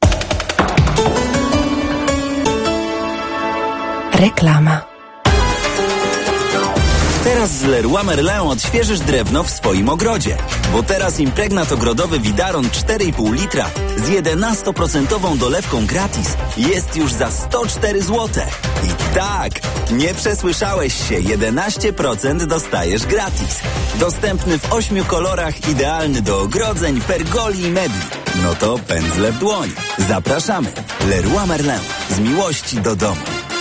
Speaker 10: Reklama.
Speaker 20: Teraz z Leroy Merlin odświeżysz drewno w swoim ogrodzie. Bo teraz impregnat ogrodowy Widaron cztery i pół litra z jedenaście procent dolewką gratis jest już za sto cztery złote. I tak, nie przesłyszałeś się, jedenaście procent dostajesz gratis. Dostępny w ośmiu kolorach, idealny do ogrodzeń, pergoli i mebli. No to pędzle w dłoń. Zapraszamy. Leroy Merlin. Z miłości do domu.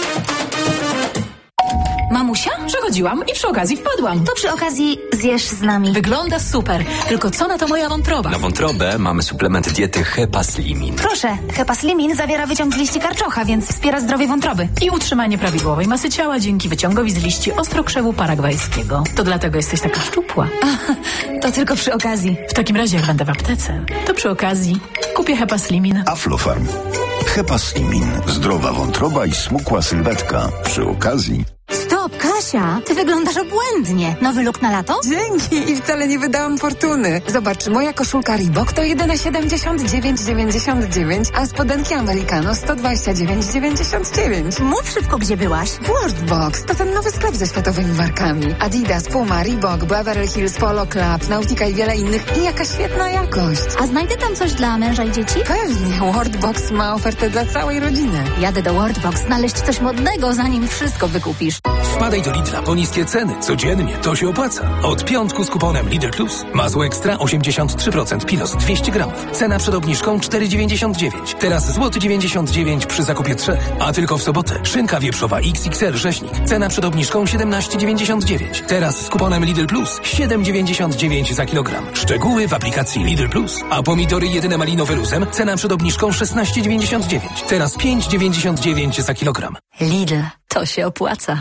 Speaker 21: Mamusia? Przechodziłam i przy okazji wpadłam.
Speaker 22: To przy okazji zjesz z nami.
Speaker 21: Wygląda super. Tylko co na to moja wątroba?
Speaker 23: Na wątrobę mamy suplement diety Hepaslimin.
Speaker 22: Proszę, Hepaslimin zawiera wyciąg z liści karczocha, więc wspiera zdrowie wątroby.
Speaker 21: I utrzymanie prawidłowej masy ciała dzięki wyciągowi z liści ostrokrzewu paragwajskiego. To dlatego jesteś taka szczupła.
Speaker 22: A, to tylko przy okazji.
Speaker 21: W takim razie jak będę w aptece, to przy okazji kupię Hepaslimin.
Speaker 11: Aflofarm. Hepaslimin. Zdrowa wątroba i smukła sylwetka. Przy okazji...
Speaker 22: Stop, Kasia, ty wyglądasz obłędnie. Nowy look na lato?
Speaker 24: Dzięki i wcale nie wydałam fortuny. Zobacz, moja koszulka Reebok to jedyne siedemdziesiąt dziewięć dziewięćdziesiąt dziewięć, a spodenki Americano sto dwadzieścia dziewięć dziewięćdziesiąt dziewięć.
Speaker 22: Mów szybko, gdzie byłaś.
Speaker 24: Worldbox to ten nowy sklep ze światowymi markami. Adidas, Puma, Reebok, Beverly Hills, Polo Club, Nautica i wiele innych. I jaka świetna jakość.
Speaker 22: A znajdę tam coś dla męża i dzieci?
Speaker 24: Pewnie, Worldbox ma ofertę dla całej rodziny.
Speaker 22: Jadę do Worldbox znaleźć coś modnego, zanim wszystko wykupisz.
Speaker 16: Wpadaj do Lidla po niskie ceny. Codziennie to się opłaca. Od piątku z kuponem Lidl Plus. Masło ekstra osiemdziesiąt trzy procent Pilos dwieście gramów. Cena przed obniżką cztery dziewięćdziesiąt dziewięć. Teraz złoty dziewięćdziesiąt dziewięć przy zakupie trzech. A tylko w sobotę. Szynka wieprzowa X X L rzeźnik. Cena przed obniżką siedemnaście dziewięćdziesiąt dziewięć. Teraz z kuponem Lidl Plus siedem dziewięćdziesiąt dziewięć za kilogram. Szczegóły w aplikacji Lidl Plus. A pomidory jedyne malinowe luzem. Cena przed obniżką szesnaście dziewięćdziesiąt dziewięć. Teraz pięć dziewięćdziesiąt dziewięć za kilogram.
Speaker 22: Lidl, to się opłaca.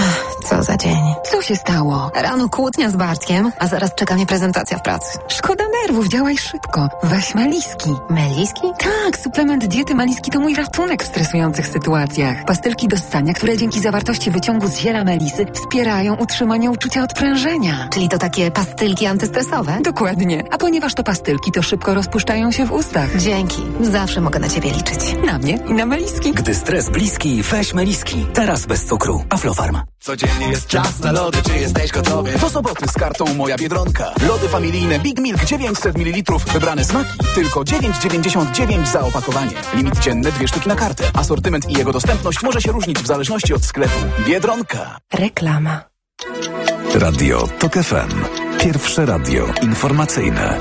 Speaker 24: Co za dzień. Co się stało? Rano kłótnia z Bartkiem, a zaraz czeka mnie prezentacja w pracy. Szkoda nerwów, działaj szybko. Weź Meliski.
Speaker 22: Meliski?
Speaker 24: Tak, suplement diety Meliski to mój ratunek w stresujących sytuacjach. Pastylki do ssania, które dzięki zawartości wyciągu z ziela melisy wspierają utrzymanie uczucia odprężenia.
Speaker 22: Czyli to takie pastylki antystresowe?
Speaker 24: Dokładnie. A ponieważ to pastylki, to szybko rozpuszczają się w ustach.
Speaker 22: Dzięki. Zawsze mogę na ciebie liczyć.
Speaker 24: Na mnie i na Meliski.
Speaker 16: Gdy stres bliski, weź Meliski. Teraz bez cukru. Aflofarm.
Speaker 4: Codziennie jest czas na lody, czy jesteś gotowy? Do soboty z kartą Moja Biedronka. Lody familijne Big Milk dziewięćset mililitrów, wybrane smaki. Tylko dziewięć dziewięćdziesiąt dziewięć za opakowanie. Limit dzienny dwie sztuki na kartę. Asortyment i jego dostępność może się różnić w zależności od sklepu. Biedronka.
Speaker 21: Reklama.
Speaker 6: Radio TOK F M. Pierwsze radio informacyjne.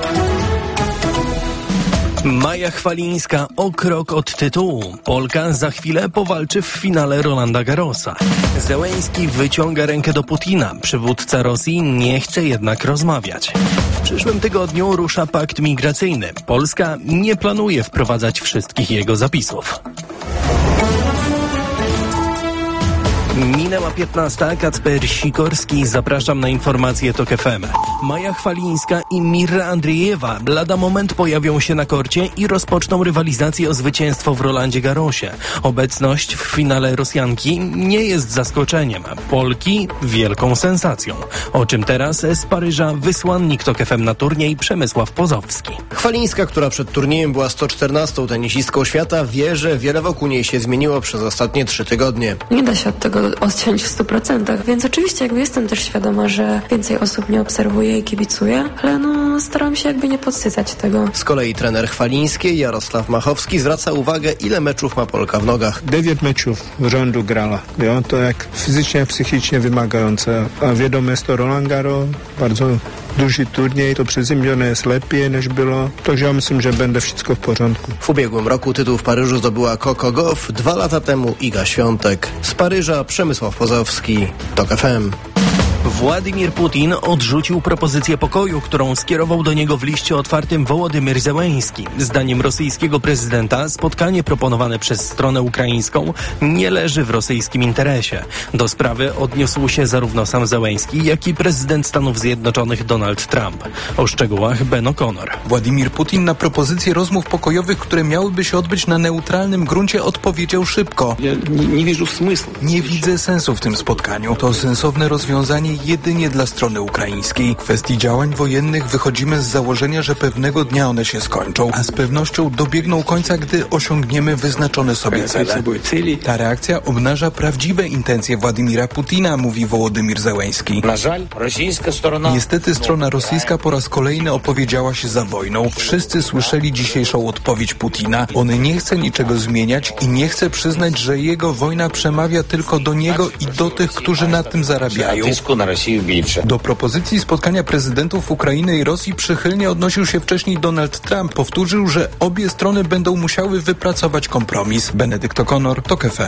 Speaker 5: Maja Chwalińska o krok od tytułu. Polka za chwilę powalczy w finale Rolanda Garrosa. Zełenski wyciąga rękę do Putina. Przywódca Rosji nie chce jednak rozmawiać. W przyszłym tygodniu rusza pakt migracyjny. Polska nie planuje wprowadzać wszystkich jego zapisów. Minęła piętnasta, Kacper Sikorski, zapraszam na informacje TOK F M. Maja Chwalińska i Mirra Andriejewa lada moment pojawią się na korcie i rozpoczną rywalizację o zwycięstwo w Rolandzie Garrosie. Obecność w finale Rosjanki nie jest zaskoczeniem, Polki wielką sensacją. O czym teraz z Paryża wysłannik TOK F M na turniej Przemysław Pozowski.
Speaker 25: Chwalińska, która przed turniejem była sto czternastą tenisistką świata, wie, że wiele wokół niej się zmieniło przez ostatnie trzy tygodnie.
Speaker 26: Nie da się od tego odciąć w stu procentach, więc oczywiście jakby jestem też świadoma, że więcej osób mnie obserwuje i kibicuje, ale no staram się jakby nie podsycać tego.
Speaker 25: Z kolei trener Chwalińskiej Jarosław Machowski zwraca uwagę, ile meczów ma Polka w nogach.
Speaker 27: Dziewięć meczów w rzędu grała. Jo, to jak fizycznie, psychicznie wymagające. A wiadomo jest to Roland Garros, bardzo duży turniej, to przyziemione jest lepiej niż było. Także ja myślę, że będzie wszystko w porządku.
Speaker 25: W ubiegłym roku tytuł w Paryżu zdobyła Coco Gauff, dwa lata temu Iga Świątek. Z Paryża Przemysław Pozowski, TOK F M.
Speaker 5: Władimir Putin odrzucił propozycję pokoju, którą skierował do niego w liście otwartym Wołodymyr Zełenski. Zdaniem rosyjskiego prezydenta spotkanie proponowane przez stronę ukraińską nie leży w rosyjskim interesie. Do sprawy odniósł się zarówno sam Zełenski, jak i prezydent Stanów Zjednoczonych Donald Trump. O szczegółach Ben O'Connor.
Speaker 28: Władimir Putin na propozycję rozmów pokojowych, które miałyby się odbyć na neutralnym gruncie, odpowiedział szybko.
Speaker 27: Ja nie, nie widzę sensu.
Speaker 28: Nie widzę sensu w tym spotkaniu. To sensowne rozwiązanie jedynie dla strony ukraińskiej. W kwestii działań wojennych wychodzimy z założenia, że pewnego dnia one się skończą, a z pewnością dobiegną końca, gdy osiągniemy wyznaczone sobie cele. Ta reakcja obnaża prawdziwe intencje Władimira Putina, mówi Wołodymyr Zełenski. Niestety strona rosyjska po raz kolejny opowiedziała się za wojną. Wszyscy słyszeli dzisiejszą odpowiedź Putina. On nie chce niczego zmieniać i nie chce przyznać, że jego wojna przemawia tylko do niego i do tych, którzy na tym zarabiają. Do propozycji spotkania prezydentów Ukrainy i Rosji przychylnie odnosił się wcześniej Donald Trump. Powtórzył, że obie strony będą musiały wypracować kompromis. Benedykt O'Connor, TOK F M.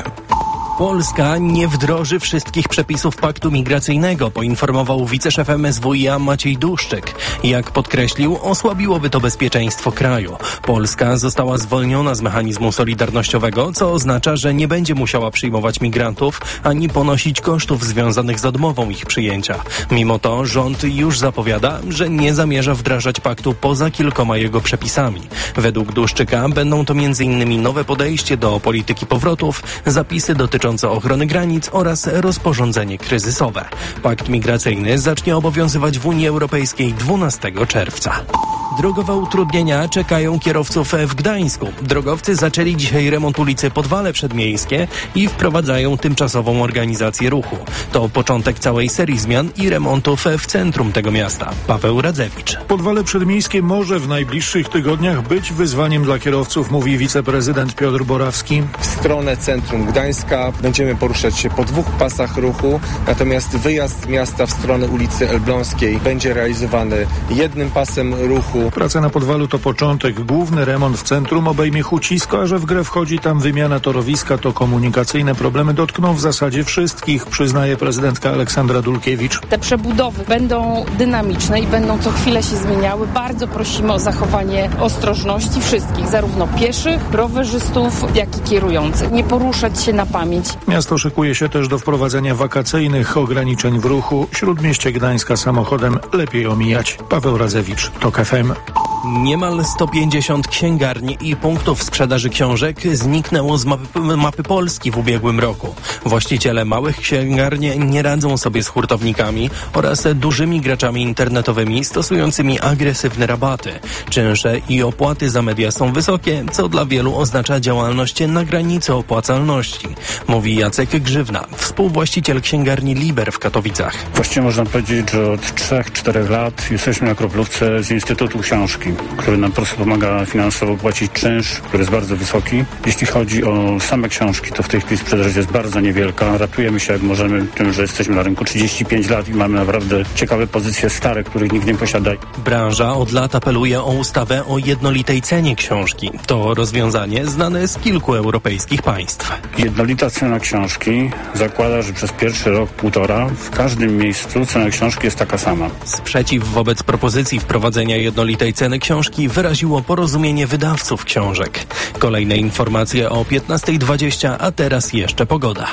Speaker 5: Polska nie wdroży wszystkich przepisów paktu migracyjnego, poinformował wiceszef M S W i A Maciej Duszczyk. Jak podkreślił, osłabiłoby to bezpieczeństwo kraju. Polska została zwolniona z mechanizmu solidarnościowego, co oznacza, że nie będzie musiała przyjmować migrantów ani ponosić kosztów związanych z odmową ich przyjęcia. Mimo to rząd już zapowiada, że nie zamierza wdrażać paktu poza kilkoma jego przepisami. Według Duszczyka będą to między innymi nowe podejście do polityki powrotów, zapisy dotyczące ochrony granic oraz rozporządzenie kryzysowe. Pakt migracyjny zacznie obowiązywać w Unii Europejskiej dwunastego czerwca. Drogowe utrudnienia czekają kierowców w Gdańsku. Drogowcy zaczęli dzisiaj remont ulicy Podwale Przedmiejskie i wprowadzają tymczasową organizację ruchu. To początek całej serii zmian i remontów w centrum tego miasta. Paweł Radzewicz.
Speaker 1: Podwale Przedmiejskie może w najbliższych tygodniach być wyzwaniem dla kierowców, mówi wiceprezydent Piotr Borawski.
Speaker 2: W stronę centrum Gdańska będziemy poruszać się po dwóch pasach ruchu, natomiast wyjazd z miasta w stronę ulicy Elbląskiej będzie realizowany jednym pasem ruchu.
Speaker 1: Praca na Podwalu to początek. Główny remont w centrum obejmie Hucisko, a że w grę wchodzi tam wymiana torowiska, to komunikacyjne problemy dotkną w zasadzie wszystkich, przyznaje prezydentka Aleksandra Dulkiewicz.
Speaker 3: Te przebudowy będą dynamiczne i będą co chwilę się zmieniały. Bardzo prosimy o zachowanie ostrożności wszystkich, zarówno pieszych, rowerzystów, jak i kierujących. Nie poruszać się na pamięć.
Speaker 1: Miasto szykuje się też do wprowadzenia wakacyjnych ograniczeń w ruchu. Śródmieście Gdańska samochodem lepiej omijać. Paweł Radzewicz, TOK F M.
Speaker 5: Niemal sto pięćdziesiąt księgarni i punktów sprzedaży książek zniknęło z mapy, mapy Polski w ubiegłym roku. Właściciele małych księgarni nie radzą sobie z hurtownikami oraz dużymi graczami internetowymi stosującymi agresywne rabaty. Czynsze i opłaty za media są wysokie, co dla wielu oznacza działalność na granicy opłacalności, mówi Jacek Grzywna, współwłaściciel księgarni Liber w Katowicach.
Speaker 9: Właściwie można powiedzieć, że od trzech czterech lat jesteśmy na kroplówce z Instytutu Książki, który nam po prostu pomaga finansowo płacić czynsz, który jest bardzo wysoki. Jeśli chodzi o same książki, to w tej chwili sprzedaż jest bardzo niewielka. Ratujemy się jak możemy tym, że jesteśmy na rynku trzydzieści pięć lat i mamy naprawdę ciekawe pozycje stare, których nikt nie posiada.
Speaker 5: Branża od lat apeluje o ustawę o jednolitej cenie książki. To rozwiązanie znane z kilku europejskich państw.
Speaker 9: Jednolita cena książki zakłada, że przez pierwszy rok, półtora w każdym miejscu cena książki jest taka sama.
Speaker 5: Sprzeciw wobec propozycji wprowadzenia jednolitej ceny książki wyraziło Porozumienie Wydawców Książek. Kolejne informacje o piętnasta dwadzieścia, a teraz jeszcze pogoda.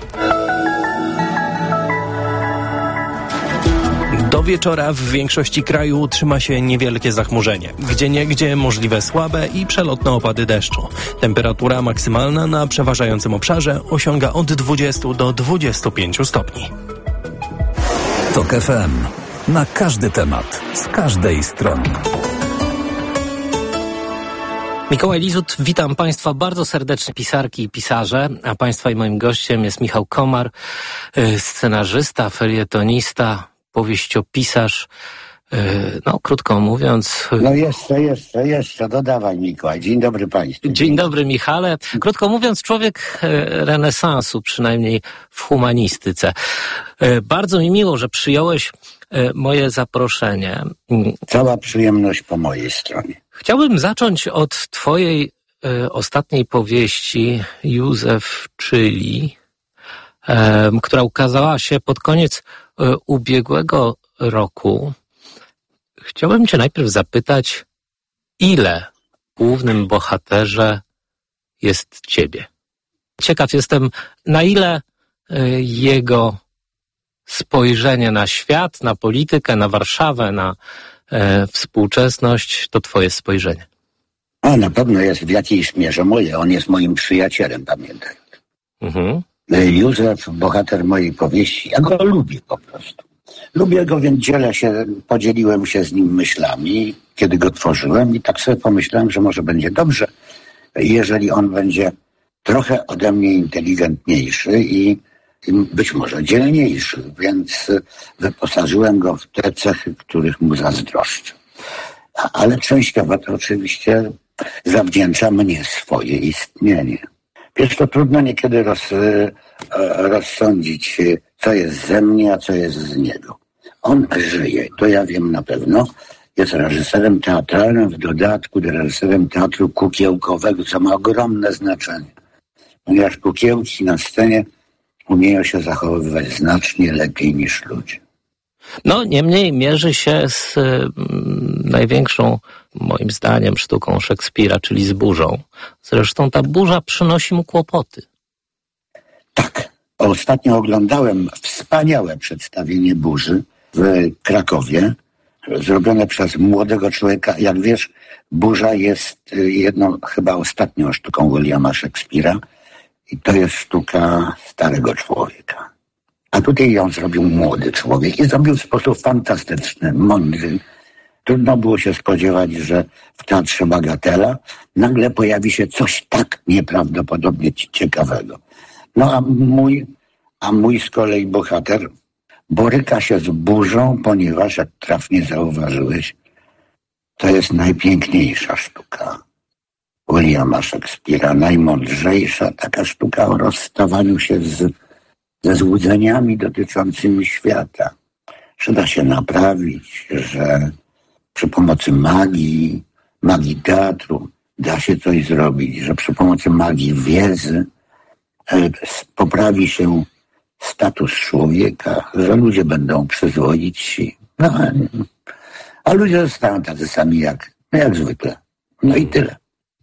Speaker 5: Do wieczora w większości kraju utrzyma się niewielkie zachmurzenie. Gdzieniegdzie możliwe słabe i przelotne opady deszczu. Temperatura maksymalna na przeważającym obszarze osiąga od dwudziestu do dwudziestu pięciu stopni.
Speaker 6: TOK F M. Na każdy temat, z każdej strony.
Speaker 19: Mikołaj Lizut, witam Państwa bardzo serdecznie, pisarki i pisarze, a Państwa i moim gościem jest Michał Komar, scenarzysta, felietonista, powieściopisarz, no krótko mówiąc...
Speaker 12: No jeszcze, jeszcze, jeszcze, dodawaj Mikołaj. Dzień dobry Państwu.
Speaker 19: Dzień dobry Michale. Krótko mówiąc, człowiek renesansu, przynajmniej w humanistyce. Bardzo mi miło, że przyjąłeś moje zaproszenie.
Speaker 12: Cała przyjemność po mojej stronie.
Speaker 19: Chciałbym zacząć od twojej e, ostatniej powieści Józef Czyli, e, która ukazała się pod koniec e, ubiegłego roku. Chciałbym cię najpierw zapytać, ile w głównym bohaterze jest ciebie? Ciekaw jestem, na ile e, jego spojrzenie na świat, na politykę, na Warszawę, na e, współczesność to twoje spojrzenie.
Speaker 12: A na pewno jest w jakiejś mierze moje. On jest moim przyjacielem, pamiętaj.
Speaker 19: Mhm.
Speaker 12: Józef, bohater mojej powieści, ja go lubię po prostu. Lubię go, więc dzielę się, podzieliłem się z nim myślami, kiedy go tworzyłem i tak sobie pomyślałem, że może będzie dobrze, jeżeli on będzie trochę ode mnie inteligentniejszy i, i być może dzielniejszy, więc wyposażyłem go w te cechy, których mu zazdroszczę. A, ale częściowo to oczywiście zawdzięcza mnie swoje istnienie. Wiesz, to trudno niekiedy roz, rozsądzić, co jest ze mnie, a co jest z niego. On żyje, to ja wiem na pewno. Jest reżyserem teatralnym, w dodatku reżyserem teatru kukiełkowego, co ma ogromne znaczenie. Ponieważ kukiełki na scenie umieją się zachowywać znacznie lepiej niż ludzie.
Speaker 19: No, niemniej mierzy się z y, największą, moim zdaniem, sztuką Szekspira, czyli z burzą. Zresztą ta burza przynosi mu kłopoty.
Speaker 12: Tak. Ostatnio oglądałem wspaniałe przedstawienie burzy w Krakowie, zrobione przez młodego człowieka. Jak wiesz, burza jest jedną, chyba ostatnią sztuką Williama Szekspira i to jest sztuka starego człowieka. A tutaj ją zrobił młody człowiek i zrobił w sposób fantastyczny, mądry. Trudno było się spodziewać, że w Teatrze Bagatela nagle pojawi się coś tak nieprawdopodobnie ciekawego. No a mój, a mój z kolei bohater boryka się z burzą, ponieważ, jak trafnie zauważyłeś, to jest najpiękniejsza sztuka Williama Szekspira, najmądrzejsza, taka sztuka o rozstawaniu się z, ze złudzeniami dotyczącymi świata. Że da się naprawić, że przy pomocy magii, magii teatru da się coś zrobić, że przy pomocy magii wiedzy e, poprawi się status człowieka, że ludzie będą przyzwoici. No, a ludzie zostają tacy sami jak, jak zwykle. No i tyle.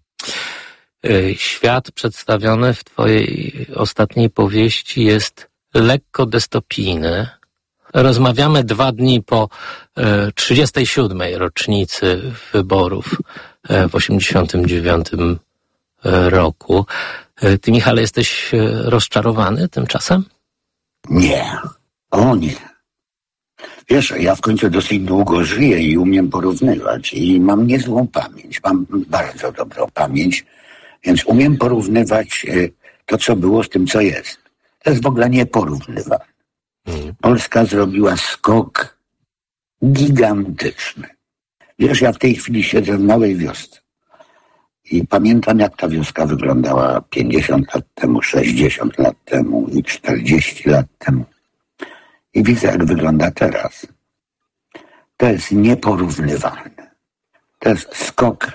Speaker 19: Świat przedstawiony w twojej ostatniej powieści jest lekko dystopijny. Rozmawiamy dwa dni po trzydziestej siódmej rocznicy wyborów w osiemdziesiątym dziewiątym roku. Ty, Michale, jesteś rozczarowany tymczasem?
Speaker 12: Nie. O nie. Wiesz, ja w końcu dosyć długo żyję i umiem porównywać i mam niezłą pamięć. Mam bardzo dobrą pamięć, więc umiem porównywać to, co było, z tym, co jest. To jest w ogóle nieporównywalne. Polska zrobiła skok gigantyczny. Wiesz, ja w tej chwili siedzę w małej wiosce i pamiętam, jak ta wioska wyglądała pięćdziesiąt lat temu, sześćdziesiąt lat temu i czterdzieści lat temu. I widzę, jak wygląda teraz. To jest nieporównywalne. To jest skok,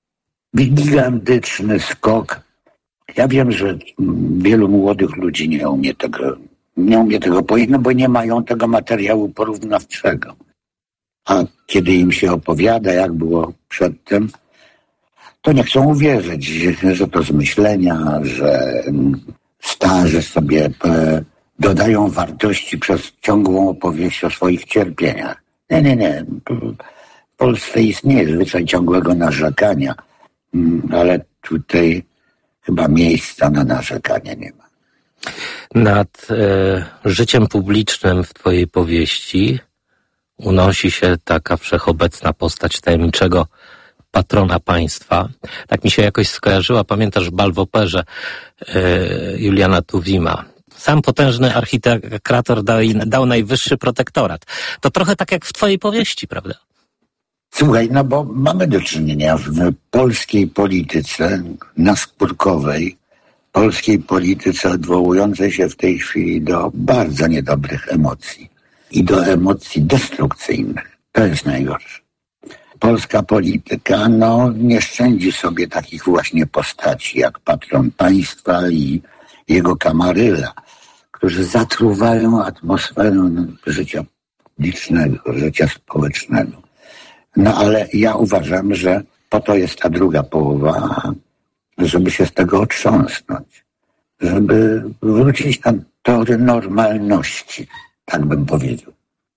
Speaker 12: gigantyczny skok. Ja wiem, że wielu młodych ludzi nie umie tego, nie umie tego powiedzieć, no bo nie mają tego materiału porównawczego. A kiedy im się opowiada, jak było przedtem, to nie chcą uwierzyć, że to z myślenia, że starzy sobie dodają wartości przez ciągłą opowieść o swoich cierpieniach. Nie, nie, nie. W Polsce istnieje zwyczaj ciągłego narzekania, ale tutaj chyba miejsca na narzekanie nie ma.
Speaker 19: Nad e, życiem publicznym w twojej powieści unosi się taka wszechobecna postać tajemniczego patrona państwa. Tak mi się jakoś skojarzyła, pamiętasz, bal w operze e, Juliana Tuwima. Sam potężny architektrator dał, dał najwyższy protektorat. To trochę tak jak w twojej powieści, prawda?
Speaker 12: Słuchaj, no bo mamy do czynienia w polskiej polityce naskórkowej, polskiej polityce odwołującej się w tej chwili do bardzo niedobrych emocji i do emocji destrukcyjnych. To jest najgorsze. Polska polityka, no, nie szczędzi sobie takich właśnie postaci jak patron państwa i jego kamaryla, którzy zatruwają atmosferę życia publicznego, życia społecznego. No ale ja uważam, że po to jest ta druga połowa, żeby się z tego otrząsnąć, żeby wrócić na tory normalności, tak bym powiedział.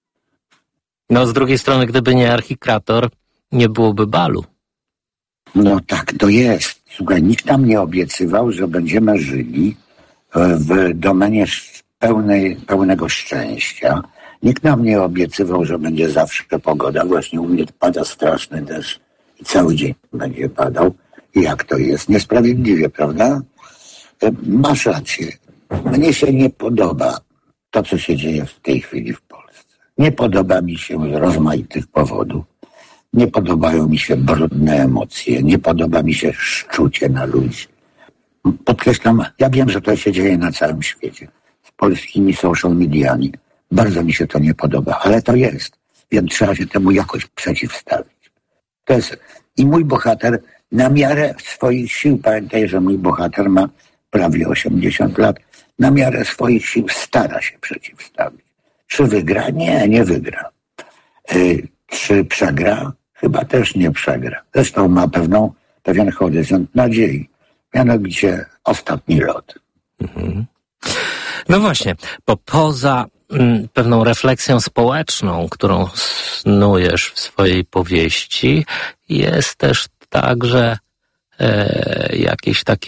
Speaker 19: No z drugiej strony, gdyby nie archikrator, nie byłoby balu.
Speaker 12: No tak to jest. Słuchaj, nikt nam nie obiecywał, że będziemy żyli w domenie pełnej, pełnego szczęścia. Nikt nam nie obiecywał, że będzie zawsze pogoda. Właśnie u mnie pada straszny deszcz i cały dzień będzie padał. I jak to jest? Niesprawiedliwie, prawda? Masz rację. Mnie się nie podoba to, co się dzieje w tej chwili w Polsce. Nie podoba mi się z rozmaitych powodów. Nie podobają mi się brudne emocje. Nie podoba mi się szczucie na ludzi. Podkreślam, ja wiem, że to się dzieje na całym świecie. Z polskimi social mediami. Bardzo mi się to nie podoba, ale to jest. Więc trzeba się temu jakoś przeciwstawić. To jest. I mój bohater na miarę swoich sił, pamiętaj, że mój bohater ma prawie osiemdziesiąt lat, na miarę swoich sił stara się przeciwstawić. Czy wygra? Nie, nie wygra. Yy, czy przegra? Chyba też nie przegra. Zresztą ma pewną, pewien horyzont nadziei. Mianowicie ostatni lot.
Speaker 19: Mhm. No właśnie, bo poza mm, pewną refleksją społeczną, którą snujesz w swojej powieści, jest też także e, jakieś takie